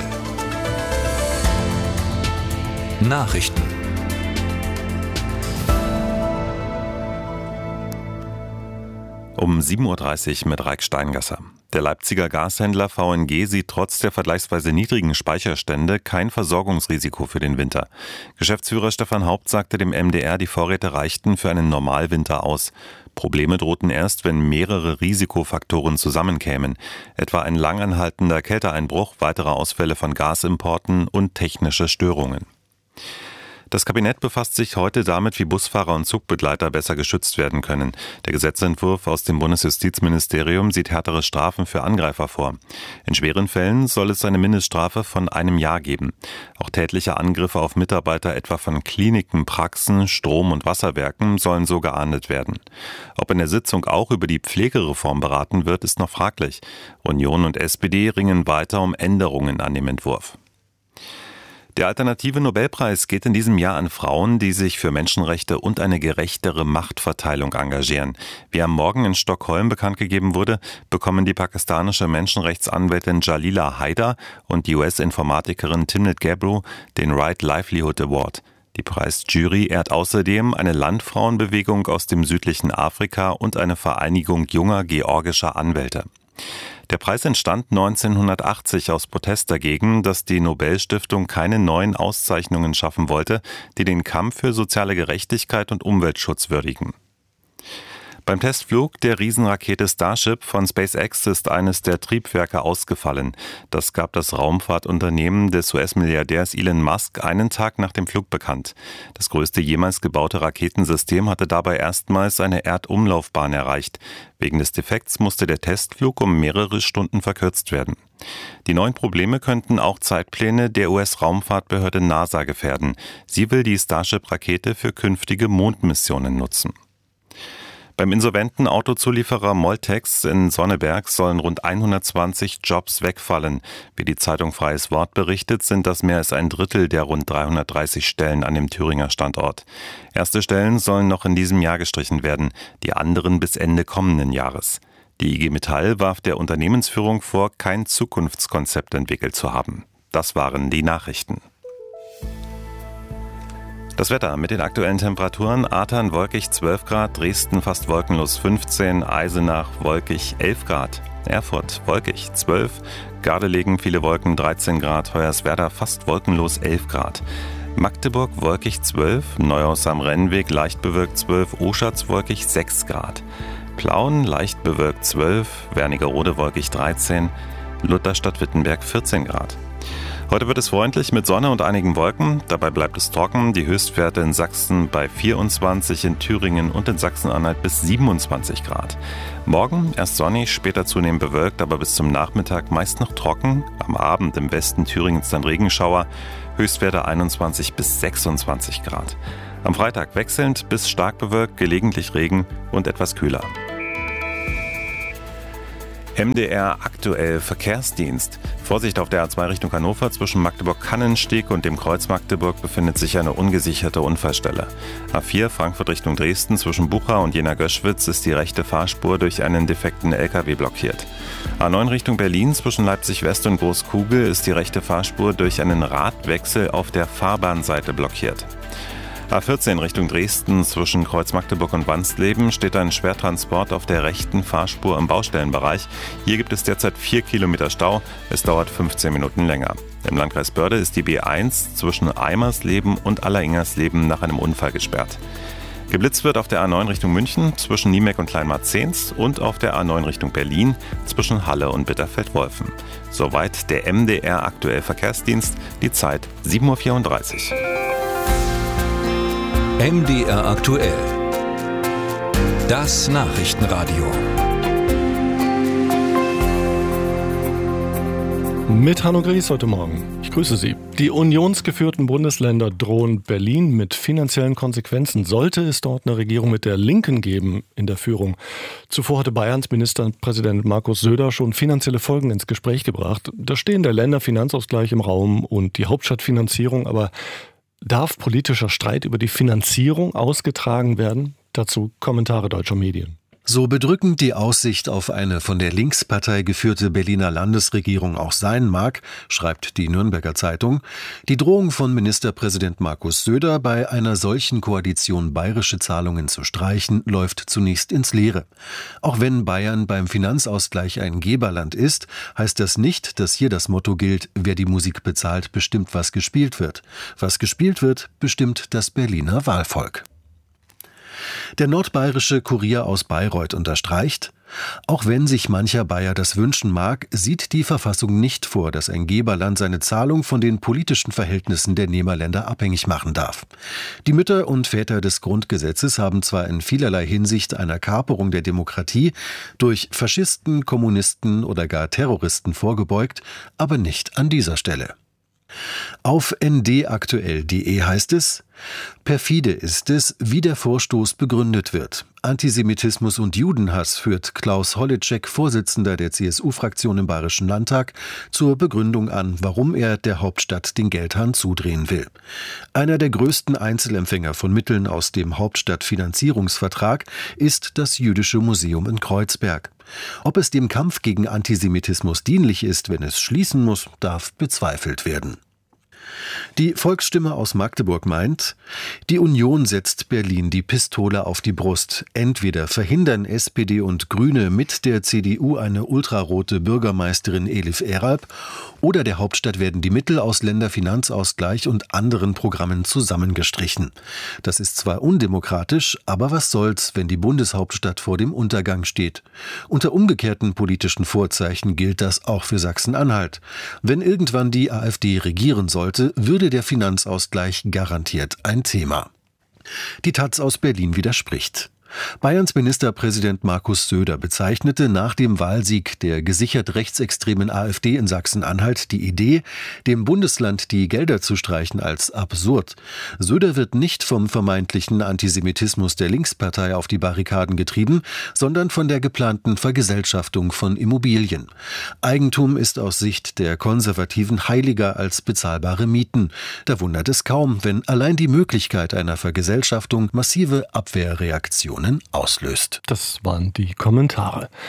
Nachrichten. Um 7:30 Uhr mit Raik Steingasser. Der Leipziger Gashändler VNG sieht trotz der vergleichsweise niedrigen Speicherstände kein Versorgungsrisiko für den Winter. Geschäftsführer Stefan Haupt sagte dem MDR, die Vorräte reichten für einen Normalwinter aus. Probleme drohten erst, wenn mehrere Risikofaktoren zusammenkämen, etwa ein langanhaltender Kälteeinbruch, weitere Ausfälle von Gasimporten und technische Störungen. Das Kabinett befasst sich heute damit, wie Busfahrer und Zugbegleiter besser geschützt werden können. Der Gesetzentwurf aus dem Bundesjustizministerium sieht härtere Strafen für Angreifer vor. In schweren Fällen soll es eine Mindeststrafe von 1 Jahr geben. Auch tätliche Angriffe auf Mitarbeiter etwa von Kliniken, Praxen, Strom- und Wasserwerken sollen so geahndet werden. Ob in der Sitzung auch über die Pflegereform beraten wird, ist noch fraglich. Union und SPD ringen weiter um Änderungen an dem Entwurf. Der alternative Nobelpreis geht in diesem Jahr an Frauen, die sich für Menschenrechte und eine gerechtere Machtverteilung engagieren. Wie am Morgen in Stockholm bekannt gegeben wurde, bekommen die pakistanische Menschenrechtsanwältin Jalila Haider und die US-Informatikerin Timnit Gebru den Right Livelihood Award. Die Preisjury ehrt außerdem eine Landfrauenbewegung aus dem südlichen Afrika und eine Vereinigung junger georgischer Anwälte. Der Preis entstand 1980 aus Protest dagegen, dass die Nobelstiftung keine neuen Auszeichnungen schaffen wollte, die den Kampf für soziale Gerechtigkeit und Umweltschutz würdigen. Beim Testflug der Riesenrakete Starship von SpaceX ist eines der Triebwerke ausgefallen. Das gab das Raumfahrtunternehmen des US-Milliardärs Elon Musk einen Tag nach dem Flug bekannt. Das größte jemals gebaute Raketensystem hatte dabei erstmals eine Erdumlaufbahn erreicht. Wegen des Defekts musste der Testflug um mehrere Stunden verkürzt werden. Die neuen Probleme könnten auch Zeitpläne der US-Raumfahrtbehörde NASA gefährden. Sie will die Starship-Rakete für künftige Mondmissionen nutzen. Beim insolventen Autozulieferer Moltex in Sonneberg sollen rund 120 Jobs wegfallen. Wie die Zeitung Freies Wort berichtet, sind das mehr als ein Drittel der rund 330 Stellen an dem Thüringer Standort. Erste Stellen sollen noch in diesem Jahr gestrichen werden, die anderen bis Ende kommenden Jahres. Die IG Metall warf der Unternehmensführung vor, kein Zukunftskonzept entwickelt zu haben. Das waren die Nachrichten. Das Wetter mit den aktuellen Temperaturen: Artern wolkig 12 Grad, Dresden fast wolkenlos 15, Eisenach wolkig 11 Grad, Erfurt wolkig 12, Gardelegen viele Wolken 13 Grad, Hoyerswerda fast wolkenlos 11 Grad. Magdeburg wolkig 12, Neuhaus am Rennweg leicht bewölkt 12, Oschatz wolkig 6 Grad. Plauen leicht bewölkt 12, Wernigerode wolkig 13, Lutherstadt-Wittenberg 14 Grad. Heute wird es freundlich mit Sonne und einigen Wolken. Dabei bleibt es trocken. Die Höchstwerte in Sachsen bei 24, in Thüringen und in Sachsen-Anhalt bis 27 Grad. Morgen erst sonnig, später zunehmend bewölkt, aber bis zum Nachmittag meist noch trocken. Am Abend im Westen Thüringens dann Regenschauer. Höchstwerte 21 bis 26 Grad. Am Freitag wechselnd bis stark bewölkt, gelegentlich Regen und etwas kühler. MDR aktuell Verkehrsdienst. Vorsicht auf der A2 Richtung Hannover. Zwischen Magdeburg-Kannensteg und dem Kreuz Magdeburg befindet sich eine ungesicherte Unfallstelle. A4 Frankfurt Richtung Dresden. Zwischen Bucha und Jena-Göschwitz ist die rechte Fahrspur durch einen defekten LKW blockiert. A9 Richtung Berlin. Zwischen Leipzig-West und Großkugel ist die rechte Fahrspur durch einen Radwechsel auf der Fahrbahnseite blockiert. A14 Richtung Dresden zwischen Kreuz Magdeburg und Wansleben steht ein Schwertransport auf der rechten Fahrspur im Baustellenbereich. Hier gibt es derzeit 4 Kilometer Stau. Es dauert 15 Minuten länger. Im Landkreis Börde ist die B1 zwischen Eimersleben und Alleringersleben nach einem Unfall gesperrt. Geblitzt wird auf der A9 Richtung München zwischen Niemeck und Kleinmarzens und auf der A9 Richtung Berlin zwischen Halle und Bitterfeld-Wolfen. Soweit der MDR aktuell Verkehrsdienst. Die Zeit 7:34 Uhr. MDR aktuell. Das Nachrichtenradio. Mit Hanno Gries heute Morgen. Ich grüße Sie. Die unionsgeführten Bundesländer drohen Berlin mit finanziellen Konsequenzen. Sollte es dort eine Regierung mit der Linken geben in der Führung. Zuvor hatte Bayerns Ministerpräsident Markus Söder schon finanzielle Folgen ins Gespräch gebracht. Da stehen der Länderfinanzausgleich im Raum und die Hauptstadtfinanzierung, aber darf politischer Streit über die Finanzierung ausgetragen werden? Dazu Kommentare deutscher Medien. So bedrückend die Aussicht auf eine von der Linkspartei geführte Berliner Landesregierung auch sein mag, schreibt die Nürnberger Zeitung, die Drohung von Ministerpräsident Markus Söder, bei einer solchen Koalition bayerische Zahlungen zu streichen, läuft zunächst ins Leere. Auch wenn Bayern beim Finanzausgleich ein Geberland ist, heißt das nicht, dass hier das Motto gilt, wer die Musik bezahlt, bestimmt, was gespielt wird. Was gespielt wird, bestimmt das Berliner Wahlvolk. Der nordbayerische Kurier aus Bayreuth unterstreicht, auch wenn sich mancher Bayer das wünschen mag, sieht die Verfassung nicht vor, dass ein Geberland seine Zahlung von den politischen Verhältnissen der Nehmerländer abhängig machen darf. Die Mütter und Väter des Grundgesetzes haben zwar in vielerlei Hinsicht einer Kaperung der Demokratie durch Faschisten, Kommunisten oder gar Terroristen vorgebeugt, aber nicht an dieser Stelle. Auf ndaktuell.de heißt es: Perfide ist es, wie der Vorstoß begründet wird. Antisemitismus und Judenhass führt Klaus Holleczek, Vorsitzender der CSU-Fraktion im Bayerischen Landtag, zur Begründung an, warum er der Hauptstadt den Geldhahn zudrehen will. Einer der größten Einzelempfänger von Mitteln aus dem Hauptstadtfinanzierungsvertrag ist das Jüdische Museum in Kreuzberg. Ob es dem Kampf gegen Antisemitismus dienlich ist, wenn es schließen muss, darf bezweifelt werden. Die Volksstimme aus Magdeburg meint, die Union setzt Berlin die Pistole auf die Brust. Entweder verhindern SPD und Grüne mit der CDU eine ultrarote Bürgermeisterin Elif Eralp oder der Hauptstadt werden die Mittel aus Länderfinanzausgleich und anderen Programmen zusammengestrichen. Das ist zwar undemokratisch, aber was soll's, wenn die Bundeshauptstadt vor dem Untergang steht. Unter umgekehrten politischen Vorzeichen gilt das auch für Sachsen-Anhalt. Wenn irgendwann die AfD regieren sollte, würde der Finanzausgleich garantiert ein Thema. Die taz aus Berlin widerspricht. Bayerns Ministerpräsident Markus Söder bezeichnete nach dem Wahlsieg der gesichert rechtsextremen AfD in Sachsen-Anhalt die Idee, dem Bundesland die Gelder zu streichen, als absurd. Söder wird nicht vom vermeintlichen Antisemitismus der Linkspartei auf die Barrikaden getrieben, sondern von der geplanten Vergesellschaftung von Immobilien. Eigentum ist aus Sicht der Konservativen heiliger als bezahlbare Mieten. Da wundert es kaum, wenn allein die Möglichkeit einer Vergesellschaftung massive Abwehrreaktionen auslöst. Das waren die Kommentare.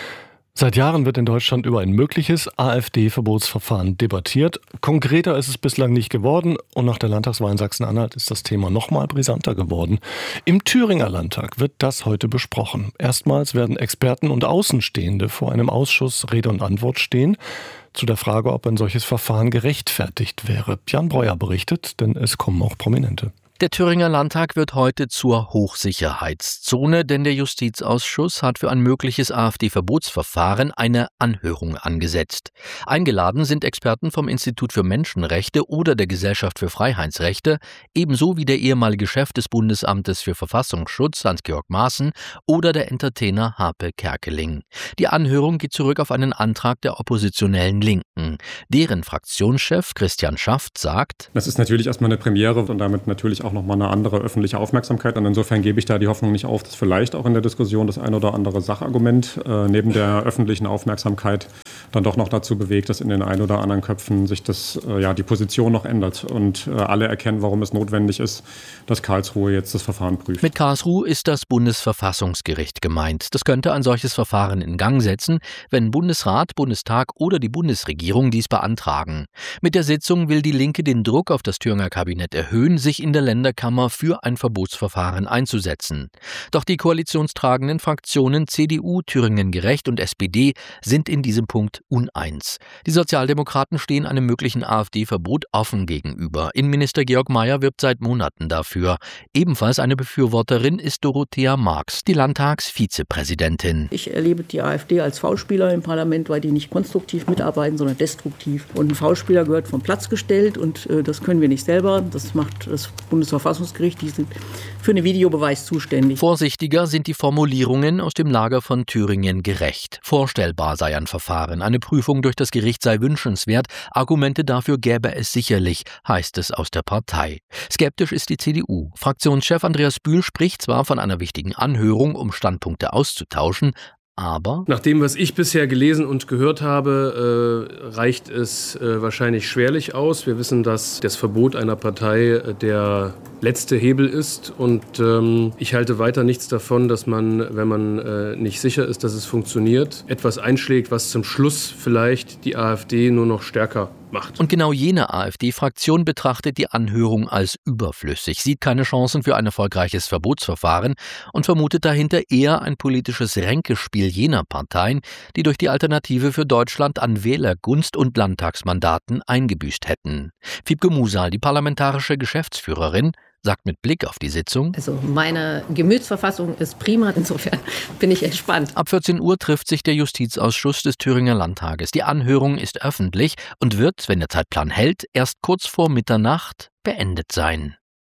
Seit Jahren wird in Deutschland über ein mögliches AfD-Verbotsverfahren debattiert. Konkreter ist es bislang nicht geworden und nach der Landtagswahl in Sachsen-Anhalt ist das Thema nochmal brisanter geworden. Im Thüringer Landtag wird das heute besprochen. Erstmals werden Experten und Außenstehende vor einem Ausschuss Rede und Antwort stehen zu der Frage, ob ein solches Verfahren gerechtfertigt wäre. Jan Breuer berichtet, denn es kommen auch Prominente. Der Thüringer Landtag wird heute zur Hochsicherheitszone, denn der Justizausschuss hat für ein mögliches AfD-Verbotsverfahren eine Anhörung angesetzt. Eingeladen sind Experten vom Institut für Menschenrechte oder der Gesellschaft für Freiheitsrechte, ebenso wie der ehemalige Chef des Bundesamtes für Verfassungsschutz, Hans-Georg Maaßen, oder der Entertainer Harpe Kerkeling. Die Anhörung geht zurück auf einen Antrag der oppositionellen Linken. Deren Fraktionschef Christian Schaft sagt: Das ist natürlich erstmal eine Premiere und damit natürlich auch nochmal eine andere öffentliche Aufmerksamkeit. Und insofern gebe ich da die Hoffnung nicht auf, dass vielleicht auch in der Diskussion das ein oder andere Sachargument neben der öffentlichen Aufmerksamkeit dann doch noch dazu bewegt, dass in den ein oder anderen Köpfen sich die Position noch ändert und alle erkennen, warum es notwendig ist, dass Karlsruhe jetzt das Verfahren prüft. Mit Karlsruhe ist das Bundesverfassungsgericht gemeint. Das könnte ein solches Verfahren in Gang setzen, wenn Bundesrat, Bundestag oder die Bundesregierung dies beantragen. Mit der Sitzung will die Linke den Druck auf das Thüringer Kabinett erhöhen, sich in der Länderkammer für ein Verbotsverfahren einzusetzen. Doch die koalitionstragenden Fraktionen CDU, Thüringen Gerecht und SPD sind in diesem Punkt uneins. Die Sozialdemokraten stehen einem möglichen AfD-Verbot offen gegenüber. Innenminister Georg Mayer wirbt seit Monaten dafür. Ebenfalls eine Befürworterin ist Dorothea Marx, die Landtagsvizepräsidentin. Ich erlebe die AfD als V-Spieler im Parlament, weil die nicht konstruktiv mitarbeiten, sondern destruktiv. Und ein V-Spieler gehört vom Platz gestellt und das können wir nicht selber. Das macht das Bundesverfassungsgericht, die sind für einen Videobeweis zuständig. Vorsichtiger sind die Formulierungen aus dem Lager von Thüringen Gerecht. Vorstellbar sei ein Verfahren, eine Prüfung durch das Gericht sei wünschenswert, Argumente dafür gäbe es sicherlich, heißt es aus der Partei. Skeptisch ist die CDU. Fraktionschef Andreas Bühl spricht zwar von einer wichtigen Anhörung, um Standpunkte auszutauschen, aber nach dem, was ich bisher gelesen und gehört habe, reicht es wahrscheinlich schwerlich aus. Wir wissen, dass das Verbot einer Partei der letzte Hebel ist und ich halte weiter nichts davon, dass man, wenn man nicht sicher ist, dass es funktioniert, etwas einschlägt, was zum Schluss vielleicht die AfD nur noch stärker macht. Und genau jene AfD-Fraktion betrachtet die Anhörung als überflüssig, sieht keine Chancen für ein erfolgreiches Verbotsverfahren und vermutet dahinter eher ein politisches Ränkespiel jener Parteien, die durch die Alternative für Deutschland an Wählergunst und Landtagsmandaten eingebüßt hätten. Wiebke Musal, die parlamentarische Geschäftsführerin, sagt mit Blick auf die Sitzung: Also meine Gemütsverfassung ist prima, insofern bin ich entspannt. Ab 14 Uhr trifft sich der Justizausschuss des Thüringer Landtages. Die Anhörung ist öffentlich und wird, wenn der Zeitplan hält, erst kurz vor Mitternacht beendet sein.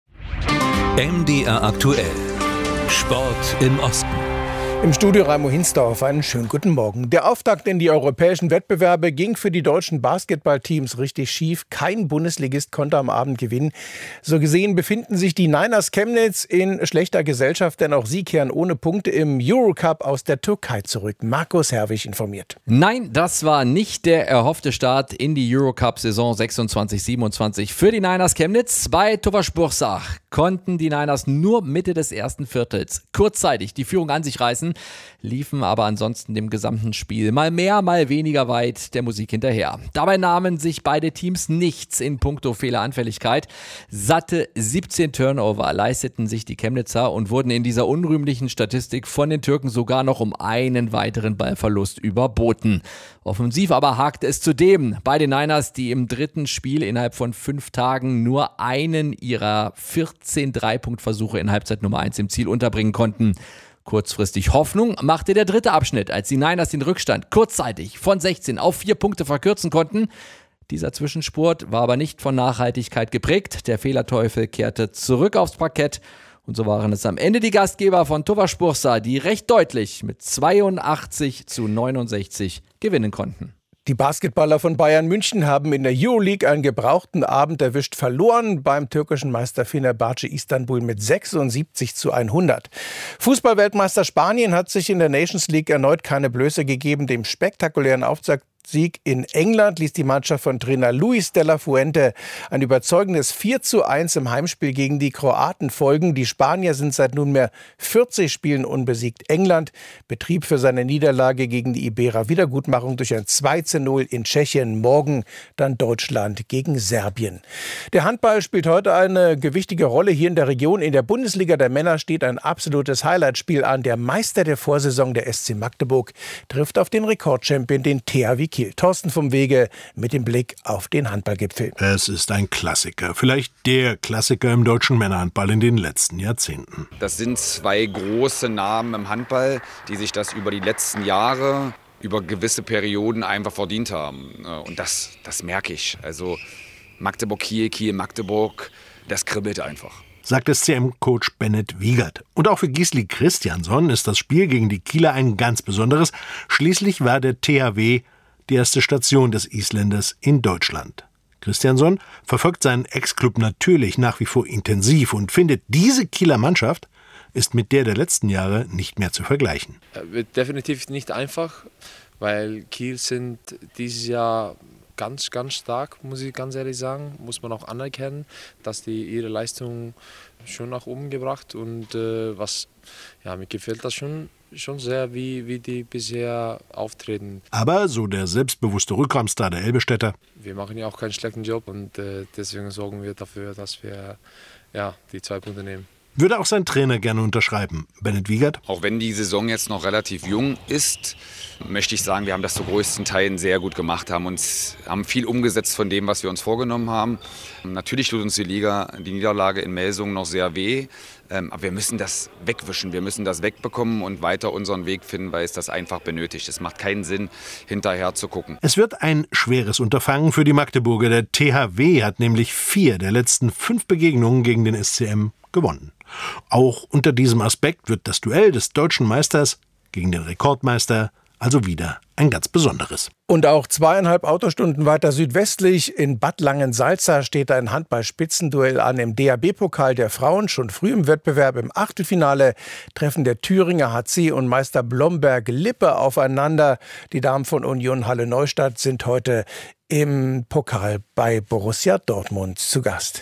MDR aktuell. Sport im Osten. Im Studio Raimo Hinsdorf, einen schönen guten Morgen. Der Auftakt in die europäischen Wettbewerbe ging für die deutschen Basketballteams richtig schief. Kein Bundesligist konnte am Abend gewinnen. So gesehen befinden sich die Niners Chemnitz in schlechter Gesellschaft, denn auch sie kehren ohne Punkte im Eurocup aus der Türkei zurück. Markus Herwig informiert. Nein, das war nicht der erhoffte Start in die Eurocup-Saison 26/27 für die Niners Chemnitz. Bei Tofaş Bursa konnten die Niners nur Mitte des ersten Viertels kurzzeitig die Führung an sich reißen, liefen aber ansonsten dem gesamten Spiel mal mehr, mal weniger weit der Musik hinterher. Dabei nahmen sich beide Teams nichts in puncto Fehleranfälligkeit. Satte 17 Turnover leisteten sich die Chemnitzer und wurden in dieser unrühmlichen Statistik von den Türken sogar noch um einen weiteren Ballverlust überboten. Offensiv aber hakte es zudem bei den Niners, die im dritten Spiel innerhalb von 5 Tagen nur einen ihrer 14 Dreipunktversuche in Halbzeit Nummer 1 im Ziel unterbringen konnten. Kurzfristig Hoffnung machte der dritte Abschnitt, als die Niners den Rückstand kurzzeitig von 16 auf 4 Punkte verkürzen konnten. Dieser Zwischenspurt war aber nicht von Nachhaltigkeit geprägt. Der Fehlerteufel kehrte zurück aufs Parkett. Und so waren es am Ende die Gastgeber von Tofaş Bursa, die recht deutlich mit 82/69 gewinnen konnten. Die Basketballer von Bayern München haben in der Euroleague einen gebrauchten Abend erwischt, verloren beim türkischen Meister Fenerbahce Istanbul mit 76/100. Fußballweltmeister Spanien hat sich in der Nations League erneut keine Blöße gegeben. Dem spektakulären Auftakt Sieg in England ließ die Mannschaft von Trainer Luis de la Fuente ein überzeugendes 4:1 im Heimspiel gegen die Kroaten folgen. Die Spanier sind seit nunmehr 40 Spielen unbesiegt. England betrieb für seine Niederlage gegen die Iberer Wiedergutmachung durch ein 2:0 in Tschechien. Morgen dann Deutschland gegen Serbien. Der Handball spielt heute eine gewichtige Rolle hier in der Region. In der Bundesliga der Männer steht ein absolutes Highlightspiel an. Der Meister der Vorsaison, der SC Magdeburg, trifft auf den Rekordchampion, den THW Kiel. Thorsten vom Wege mit dem Blick auf den Handballgipfel. Es ist ein Klassiker, vielleicht der Klassiker im deutschen Männerhandball in den letzten Jahrzehnten. Das sind zwei große Namen im Handball, die sich das über die letzten Jahre, über gewisse Perioden einfach verdient haben. Und das merke ich. Also Magdeburg-Kiel, Kiel-Magdeburg, das kribbelt einfach. Sagt SCM-Coach Bennett Wiegert. Und auch für Gisli Christiansson ist das Spiel gegen die Kieler ein ganz besonderes. Schließlich war der THW die erste Station des Isländers in Deutschland. Christiansson verfolgt seinen Ex-Club natürlich nach wie vor intensiv und findet, diese Kieler Mannschaft ist mit der letzten Jahre nicht mehr zu vergleichen. Wird definitiv nicht einfach, weil Kiel sind dieses Jahr ganz, ganz stark, muss ich ganz ehrlich sagen. Muss man auch anerkennen, dass die ihre Leistung schon nach oben gebracht und mir gefällt das schon sehr, wie die bisher auftreten. Aber, so der selbstbewusste Rückraumstar der Elbestädter, wir machen ja auch keinen schlechten Job und deswegen sorgen wir dafür, dass wir die 2 Punkte nehmen. Würde auch sein Trainer gerne unterschreiben, Bennett Wiegert. Auch wenn die Saison jetzt noch relativ jung ist, möchte ich sagen, wir haben das zu größten Teilen sehr gut gemacht, haben viel umgesetzt von dem, was wir uns vorgenommen haben. Natürlich tut uns die Niederlage in Melsungen noch sehr weh, aber wir müssen das wegwischen, wir müssen das wegbekommen und weiter unseren Weg finden, weil es das einfach benötigt. Es macht keinen Sinn, hinterher zu gucken. Es wird ein schweres Unterfangen für die Magdeburger. Der THW hat nämlich 4 der letzten 5 Begegnungen gegen den SCM gewonnen. Auch unter diesem Aspekt wird das Duell des deutschen Meisters gegen den Rekordmeister also wieder ein ganz besonderes. Und auch 2,5 Autostunden weiter südwestlich in Bad Langensalza steht ein Handball-Spitzenduell an im DHB-Pokal der Frauen. Schon früh im Wettbewerb im Achtelfinale treffen der Thüringer HC und Meister Blomberg-Lippe aufeinander. Die Damen von Union Halle-Neustadt sind heute im Pokal bei Borussia Dortmund zu Gast.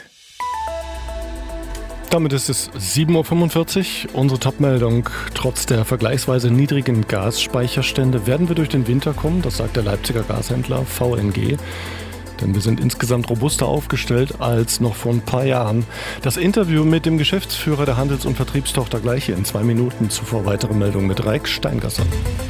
Damit ist es 7:45 Uhr. Unsere Top-Meldung: Trotz der vergleichsweise niedrigen Gasspeicherstände werden wir durch den Winter kommen, das sagt der Leipziger Gashändler VNG. Denn wir sind insgesamt robuster aufgestellt als noch vor ein paar Jahren. Das Interview mit dem Geschäftsführer der Handels- und Vertriebstochter gleich hier in 2 Minuten. Zuvor weitere Meldungen mit Reik Steingasser.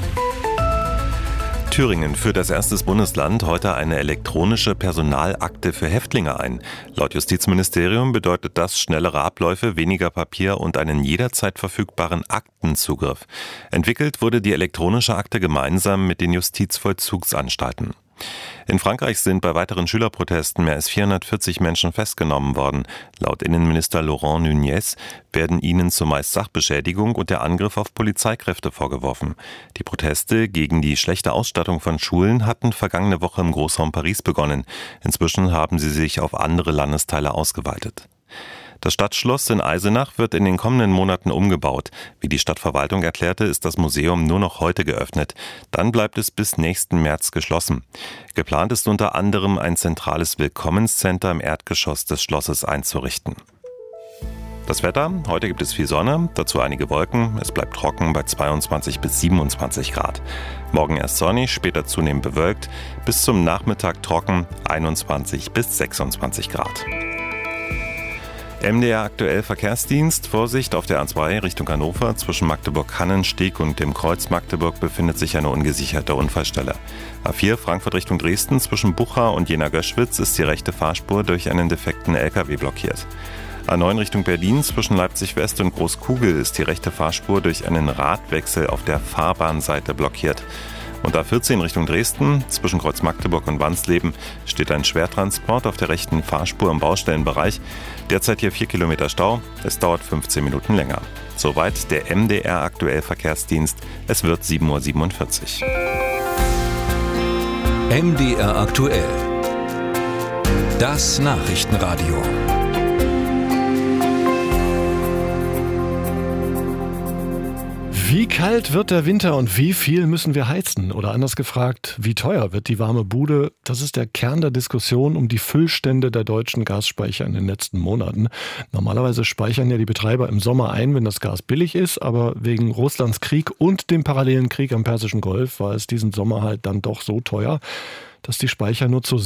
Thüringen führt als erstes Bundesland heute eine elektronische Personalakte für Häftlinge ein. Laut Justizministerium bedeutet das schnellere Abläufe, weniger Papier und einen jederzeit verfügbaren Aktenzugriff. Entwickelt wurde die elektronische Akte gemeinsam mit den Justizvollzugsanstalten. In Frankreich sind bei weiteren Schülerprotesten mehr als 440 Menschen festgenommen worden. Laut Innenminister Laurent Nunez werden ihnen zumeist Sachbeschädigung und der Angriff auf Polizeikräfte vorgeworfen. Die Proteste gegen die schlechte Ausstattung von Schulen hatten vergangene Woche im Großraum Paris begonnen. Inzwischen haben sie sich auf andere Landesteile ausgeweitet. Das Stadtschloss in Eisenach wird in den kommenden Monaten umgebaut. Wie die Stadtverwaltung erklärte, ist das Museum nur noch heute geöffnet. Dann bleibt es bis nächsten März geschlossen. Geplant ist unter anderem ein zentrales Willkommenscenter im Erdgeschoss des Schlosses einzurichten. Das Wetter: Heute gibt es viel Sonne, dazu einige Wolken. Es bleibt trocken bei 22 bis 27 Grad. Morgen erst sonnig, später zunehmend bewölkt. Bis zum Nachmittag trocken, 21 bis 26 Grad. MDR aktuell Verkehrsdienst. Vorsicht auf der A2 Richtung Hannover. Zwischen Magdeburg-Hannensteg und dem Kreuz Magdeburg befindet sich eine ungesicherte Unfallstelle. A4 Frankfurt Richtung Dresden. Zwischen Bucha und Jena-Göschwitz ist die rechte Fahrspur durch einen defekten LKW blockiert. A9 Richtung Berlin. Zwischen Leipzig-West und Großkugel ist die rechte Fahrspur durch einen Radwechsel auf der Fahrbahnseite blockiert. Und A14 Richtung Dresden, zwischen Kreuz Magdeburg und Wansleben, steht ein Schwertransport auf der rechten Fahrspur im Baustellenbereich. Derzeit hier 4 Kilometer Stau. Es dauert 15 Minuten länger. Soweit der MDR aktuell Verkehrsdienst. Es wird 7:47 Uhr. MDR aktuell. Das Nachrichtenradio. Wie kalt wird der Winter und wie viel müssen wir heizen? Oder anders gefragt, wie teuer wird die warme Bude? Das ist der Kern der Diskussion um die Füllstände der deutschen Gasspeicher in den letzten Monaten. Normalerweise speichern ja die Betreiber im Sommer ein, wenn das Gas billig ist, aber wegen Russlands Krieg und dem parallelen Krieg am Persischen Golf war es diesen Sommer halt dann doch so teuer, dass die Speicher nur zu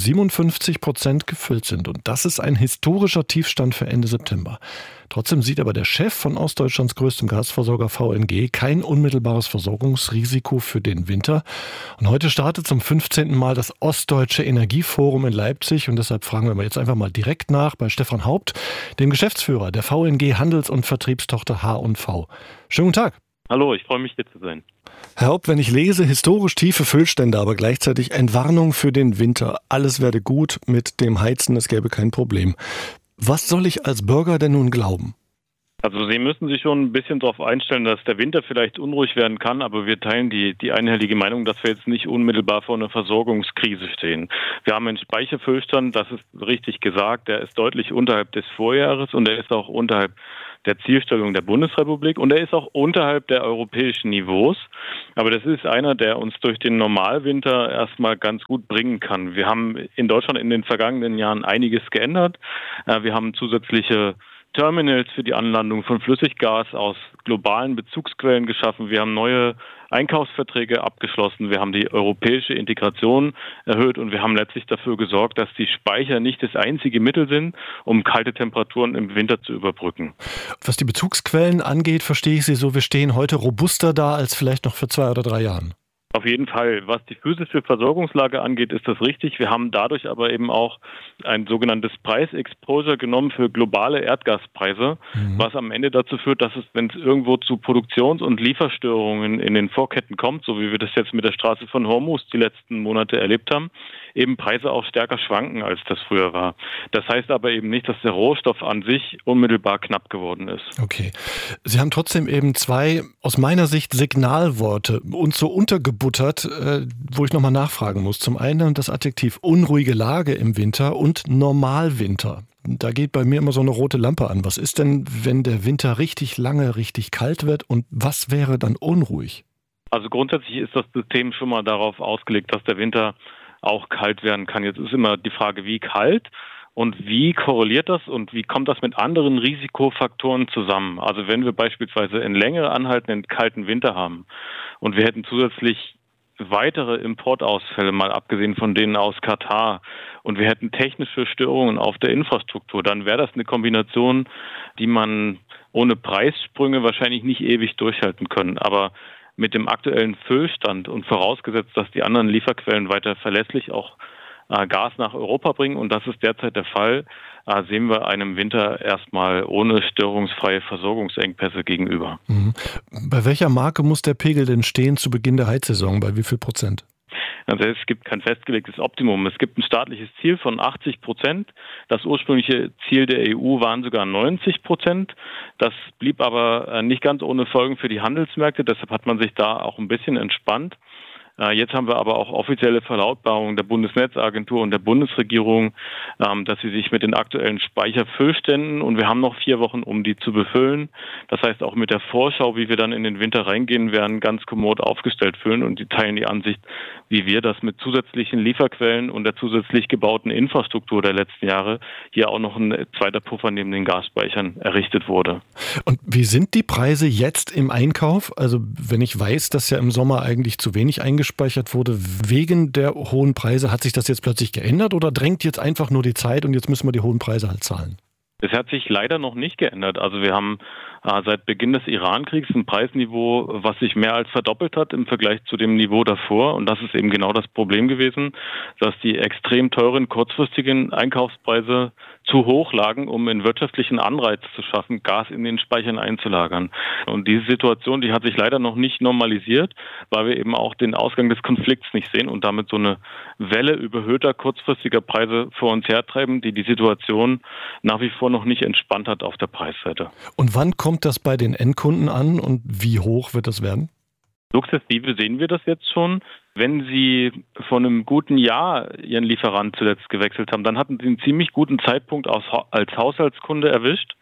57% gefüllt sind. Und das ist ein historischer Tiefstand für Ende September. Trotzdem sieht aber der Chef von Ostdeutschlands größtem Gasversorger VNG kein unmittelbares Versorgungsrisiko für den Winter. Und heute startet zum 15. Mal das Ostdeutsche Energieforum in Leipzig. Und deshalb fragen wir mal jetzt einfach mal direkt nach bei Stefan Haupt, dem Geschäftsführer der VNG Handels- und Vertriebstochter H&V. Schönen guten Tag. Hallo, ich freue mich, hier zu sein. Herr Haupt, wenn ich lese, historisch tiefe Füllstände, aber gleichzeitig Entwarnung für den Winter. Alles werde gut mit dem Heizen, es gäbe kein Problem. Was soll ich als Bürger denn nun glauben? Also Sie müssen sich schon ein bisschen darauf einstellen, dass der Winter vielleicht unruhig werden kann, aber wir teilen die einhellige Meinung, dass wir jetzt nicht unmittelbar vor einer Versorgungskrise stehen. Wir haben einen Speicherfüllstand, das ist richtig gesagt, der ist deutlich unterhalb des Vorjahres und der ist auch unterhalb der Zielstellung der Bundesrepublik und er ist auch unterhalb der europäischen Niveaus. Aber das ist einer, der uns durch den Normalwinter erstmal ganz gut bringen kann. Wir haben in Deutschland in den vergangenen Jahren einiges geändert. Wir haben zusätzliche Terminals für die Anlandung von Flüssiggas aus globalen Bezugsquellen geschaffen. Wir haben neue Einkaufsverträge abgeschlossen. Wir haben die europäische Integration erhöht und wir haben letztlich dafür gesorgt, dass die Speicher nicht das einzige Mittel sind, um kalte Temperaturen im Winter zu überbrücken. Was die Bezugsquellen angeht, verstehe ich Sie so, wir stehen heute robuster da als vielleicht noch vor 2 oder 3 Jahren. Auf jeden Fall. Was die physische Versorgungslage angeht, ist das richtig. Wir haben dadurch aber eben auch ein sogenanntes Preisexposure genommen für globale Erdgaspreise, was am Ende dazu führt, dass es, wenn es irgendwo zu Produktions- und Lieferstörungen in den Vorketten kommt, so wie wir das jetzt mit der Straße von Hormuz die letzten Monate erlebt haben, eben Preise auch stärker schwanken, als das früher war. Das heißt aber eben nicht, dass der Rohstoff an sich unmittelbar knapp geworden ist. Okay. Sie haben trotzdem eben 2, aus meiner Sicht, Signalworte uns so untergebuttert, wo ich nochmal nachfragen muss. Zum einen das Adjektiv unruhige Lage im Winter und Normalwinter. Da geht bei mir immer so eine rote Lampe an. Was ist denn, wenn der Winter richtig lange, richtig kalt wird und was wäre dann unruhig? Also grundsätzlich ist das System schon mal darauf ausgelegt, dass der Winter auch kalt werden kann. Jetzt ist immer die Frage, wie kalt und wie korreliert das und wie kommt das mit anderen Risikofaktoren zusammen? Also wenn wir beispielsweise einen länger anhaltenden kalten Winter haben und wir hätten zusätzlich weitere Importausfälle, mal abgesehen von denen aus Katar, und wir hätten technische Störungen auf der Infrastruktur, dann wäre das eine Kombination, die man ohne Preissprünge wahrscheinlich nicht ewig durchhalten können. Aber mit dem aktuellen Füllstand und vorausgesetzt, dass die anderen Lieferquellen weiter verlässlich auch Gas nach Europa bringen, und das ist derzeit der Fall, sehen wir einem Winter erstmal ohne störungsfreie Versorgungsengpässe gegenüber. Bei welcher Marke muss der Pegel denn stehen zu Beginn der Heizsaison? Bei wie viel Prozent? Also es gibt kein festgelegtes Optimum. Es gibt ein staatliches Ziel von 80%. Das ursprüngliche Ziel der EU waren sogar 90%. Das blieb aber nicht ganz ohne Folgen für die Handelsmärkte. Deshalb hat man sich da auch ein bisschen entspannt. Jetzt haben wir aber auch offizielle Verlautbarungen der Bundesnetzagentur und der Bundesregierung, dass sie sich mit den aktuellen Speicherfüllständen, und wir haben noch 4 Wochen, um die zu befüllen. Das heißt, auch mit der Vorschau, wie wir dann in den Winter reingehen werden, ganz kommod aufgestellt fühlen, und die teilen die Ansicht, wie wir das mit zusätzlichen Lieferquellen und der zusätzlich gebauten Infrastruktur der letzten Jahre hier auch noch ein zweiter Puffer neben den Gasspeichern errichtet wurde. Und wie sind die Preise jetzt im Einkauf? Also wenn ich weiß, dass ja im Sommer eigentlich zu wenig eingespeichert wurde, wegen der hohen Preise, hat sich das jetzt plötzlich geändert oder drängt jetzt einfach nur die Zeit und jetzt müssen wir die hohen Preise halt zahlen? Es hat sich leider noch nicht geändert. Also wir haben seit Beginn des Iran-Kriegs ein Preisniveau, was sich mehr als verdoppelt hat im Vergleich zu dem Niveau davor. Und das ist eben genau das Problem gewesen, dass die extrem teuren kurzfristigen Einkaufspreise zu hoch lagen, um einen wirtschaftlichen Anreiz zu schaffen, Gas in den Speichern einzulagern. Und diese Situation, die hat sich leider noch nicht normalisiert, weil wir eben auch den Ausgang des Konflikts nicht sehen und damit so eine Welle überhöhter kurzfristiger Preise vor uns hertreiben, die Situation nach wie vor noch nicht entspannt hat auf der Preisseite. Und wann kommt das bei den Endkunden an und wie hoch wird das werden? Sukzessive sehen wir das jetzt schon. Wenn Sie vor einem guten Jahr Ihren Lieferant zuletzt gewechselt haben, dann hatten Sie einen ziemlich guten Zeitpunkt als Haushaltskunde erwischt.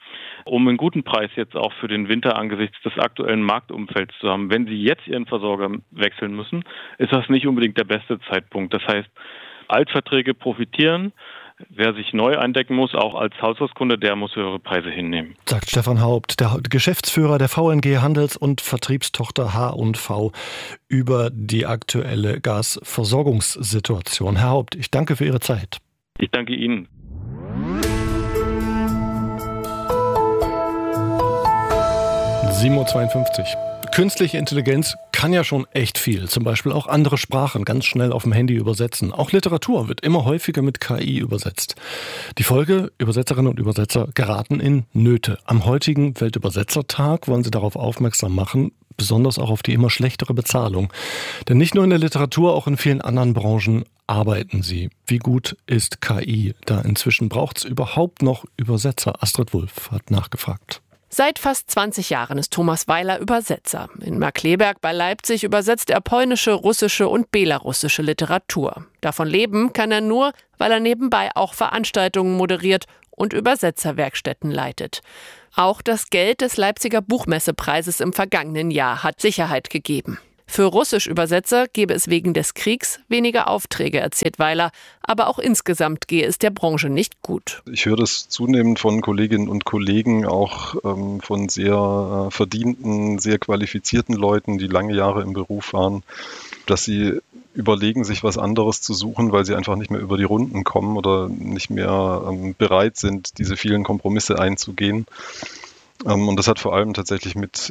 um einen guten Preis jetzt auch für den Winter angesichts des aktuellen Marktumfelds zu haben. Wenn Sie jetzt Ihren Versorger wechseln müssen, ist das nicht unbedingt der beste Zeitpunkt. Das heißt, Altverträge profitieren. Wer sich neu eindecken muss, auch als Haushaltskunde, der muss höhere Preise hinnehmen. Sagt Stefan Haupt, der Geschäftsführer der VNG Handels- und Vertriebstochter H&V, über die aktuelle Gasversorgungssituation. Herr Haupt, ich danke für Ihre Zeit. Ich danke Ihnen. (7:52 Uhr). Künstliche Intelligenz kann ja schon echt viel. Zum Beispiel auch andere Sprachen ganz schnell auf dem Handy übersetzen. Auch Literatur wird immer häufiger mit KI übersetzt. Die Folge: Übersetzerinnen und Übersetzer geraten in Nöte. Am heutigen Weltübersetzertag wollen sie darauf aufmerksam machen, besonders auch auf die immer schlechtere Bezahlung. Denn nicht nur in der Literatur, auch in vielen anderen Branchen arbeiten sie. Wie gut ist KI da inzwischen? Braucht es überhaupt noch Übersetzer? Astrid Wulff hat nachgefragt. Seit fast 20 Jahren ist Thomas Weiler Übersetzer. In Markkleeberg bei Leipzig übersetzt er polnische, russische und belarussische Literatur. Davon leben kann er nur, weil er nebenbei auch Veranstaltungen moderiert und Übersetzerwerkstätten leitet. Auch das Geld des Leipziger Buchmessepreises im vergangenen Jahr hat Sicherheit gegeben. Für Russisch-Übersetzer gebe es wegen des Kriegs weniger Aufträge, erzählt Weiler. Aber auch insgesamt gehe es der Branche nicht gut. Ich höre das zunehmend von Kolleginnen und Kollegen, auch von sehr verdienten, sehr qualifizierten Leuten, die lange Jahre im Beruf waren, dass sie überlegen, sich was anderes zu suchen, weil sie einfach nicht mehr über die Runden kommen oder nicht mehr bereit sind, diese vielen Kompromisse einzugehen. Und das hat vor allem tatsächlich mit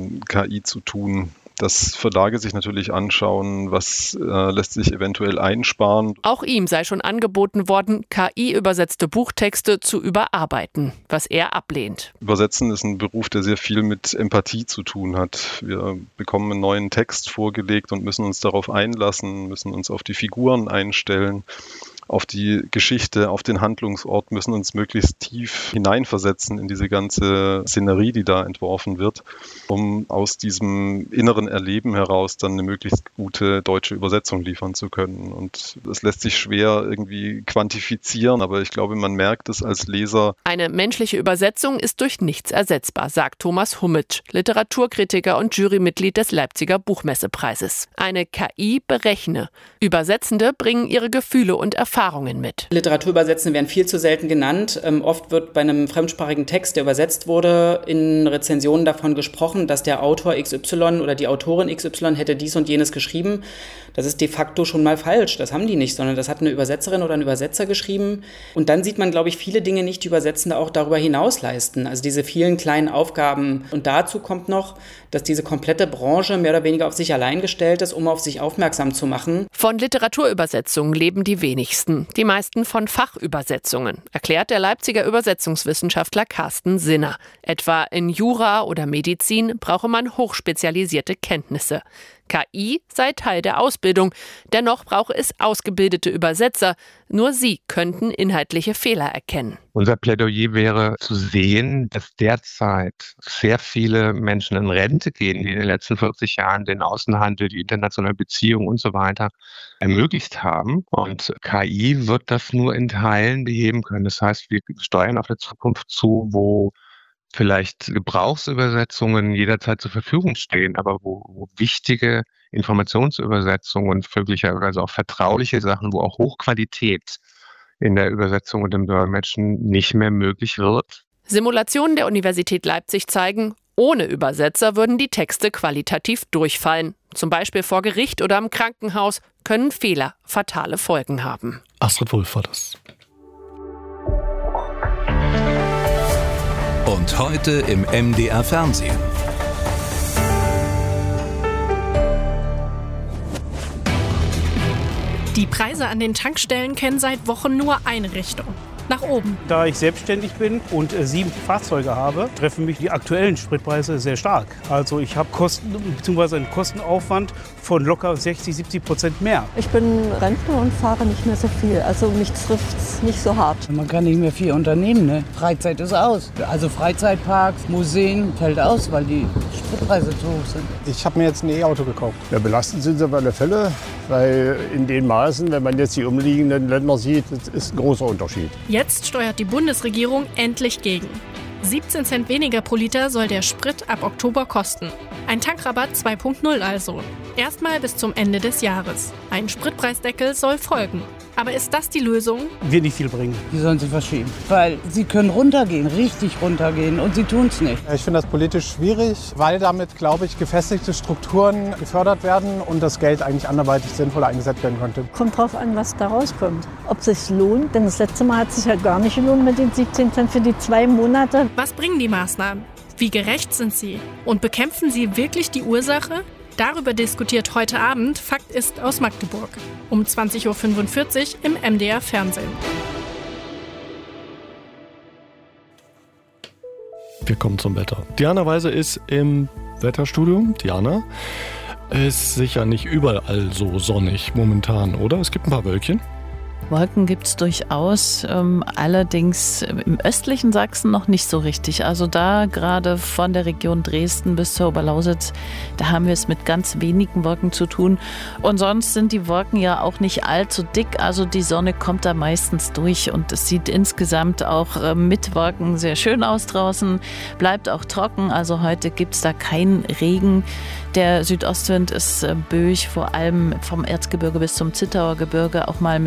KI zu tun, dass Verlage sich natürlich anschauen, was lässt sich eventuell einsparen. Auch ihm sei schon angeboten worden, KI-übersetzte Buchtexte zu überarbeiten, was er ablehnt. Übersetzen ist ein Beruf, der sehr viel mit Empathie zu tun hat. Wir bekommen einen neuen Text vorgelegt und müssen uns darauf einlassen, müssen uns auf die Figuren einstellen, auf die Geschichte, auf den Handlungsort, müssen uns möglichst tief hineinversetzen in diese ganze Szenerie, die da entworfen wird, um aus diesem inneren Erleben heraus dann eine möglichst gute deutsche Übersetzung liefern zu können. Und das lässt sich schwer irgendwie quantifizieren, aber ich glaube, man merkt es als Leser. Eine menschliche Übersetzung ist durch nichts ersetzbar, sagt Thomas Hummitsch, Literaturkritiker und Jurymitglied des Leipziger Buchmessepreises. Eine KI berechne. Übersetzende bringen ihre Gefühle und Erfahrungen mit. Literaturübersetzende werden viel zu selten genannt. Oft wird bei einem fremdsprachigen Text, der übersetzt wurde, in Rezensionen davon gesprochen, dass der Autor XY oder die Autorin XY hätte dies und jenes geschrieben. Das ist de facto schon mal falsch. Das haben die nicht, sondern das hat eine Übersetzerin oder ein Übersetzer geschrieben. Und dann sieht man, glaube ich, viele Dinge nicht, die Übersetzende auch darüber hinaus leisten. Also diese vielen kleinen Aufgaben. Und dazu kommt noch, dass diese komplette Branche mehr oder weniger auf sich allein gestellt ist, um auf sich aufmerksam zu machen. Von Literaturübersetzungen leben die wenigsten. Die meisten von Fachübersetzungen, erklärt der Leipziger Übersetzungswissenschaftler Carsten Sinner. Etwa in Jura oder Medizin brauche man hochspezialisierte Kenntnisse. KI sei Teil der Ausbildung. Dennoch brauche es ausgebildete Übersetzer. Nur sie könnten inhaltliche Fehler erkennen. Unser Plädoyer wäre zu sehen, dass derzeit sehr viele Menschen in Rente gehen, die in den letzten 40 Jahren den Außenhandel, die internationalen Beziehungen und so weiter ermöglicht haben. Und KI wird das nur in Teilen beheben können. Das heißt, wir steuern auf eine Zukunft zu, wo vielleicht Gebrauchsübersetzungen jederzeit zur Verfügung stehen, aber wo wichtige Informationsübersetzungen und möglicherweise auch vertrauliche Sachen, wo auch Hochqualität in der Übersetzung und im Dolmetschen nicht mehr möglich wird. Simulationen der Universität Leipzig zeigen, ohne Übersetzer würden die Texte qualitativ durchfallen. Zum Beispiel vor Gericht oder im Krankenhaus können Fehler fatale Folgen haben. Astrid Wulff war das. Und heute im MDR Fernsehen. Die Preise an den Tankstellen kennen seit Wochen nur eine Richtung: nach oben. Da ich selbstständig bin und 7 Fahrzeuge habe, treffen mich die aktuellen Spritpreise sehr stark. Also ich habe Kosten bzw. einen Kostenaufwand von locker 60-70% mehr. Ich bin Rentner und fahre nicht mehr so viel. Also mich trifft es nicht so hart. Man kann nicht mehr viel unternehmen, ne? Freizeit ist aus. Also Freizeitparks, Museen fällt aus, weil die Spritpreise zu hoch sind. Ich habe mir jetzt ein E-Auto gekauft. Ja, belastend sind sie auf alle Fälle, weil in den Maßen, wenn man jetzt die umliegenden Länder sieht, das ist ein großer Unterschied. Jetzt steuert die Bundesregierung endlich gegen. 17 Cent weniger pro Liter soll der Sprit ab Oktober kosten. Ein Tankrabatt 2.0 also. Erstmal bis zum Ende des Jahres. Ein Spritpreisdeckel soll folgen. Aber ist das die Lösung? Wird nicht viel bringen. Die sollen sich verschieben, weil sie können runtergehen, richtig runtergehen und sie tun es nicht. Ich finde das politisch schwierig, weil damit, glaube ich, gefestigte Strukturen gefördert werden und das Geld eigentlich anderweitig sinnvoller eingesetzt werden könnte. Kommt drauf an, was da rauskommt. Ob es sich lohnt, denn das letzte Mal hat es sich halt gar nicht gelohnt mit den 17 Cent für die 2 Monate. Was bringen die Maßnahmen? Wie gerecht sind sie? Und bekämpfen sie wirklich die Ursache? Darüber diskutiert heute Abend Fakt ist aus Magdeburg. Um 20.45 Uhr im MDR Fernsehen. Wir kommen zum Wetter. Diana Weise ist im Wetterstudio. Diana, ist sicher nicht überall so sonnig momentan, oder? Es gibt ein paar Wölkchen. Wolken gibt es durchaus, allerdings im östlichen Sachsen noch nicht so richtig. Also da gerade von der Region Dresden bis zur Oberlausitz, da haben wir es mit ganz wenigen Wolken zu tun. Und sonst sind die Wolken ja auch nicht allzu dick, also die Sonne kommt da meistens durch und es sieht insgesamt auch mit Wolken sehr schön aus draußen, bleibt auch trocken, also heute gibt es da keinen Regen. Der Südostwind ist böig, vor allem vom Erzgebirge bis zum Zittauer Gebirge, auch mal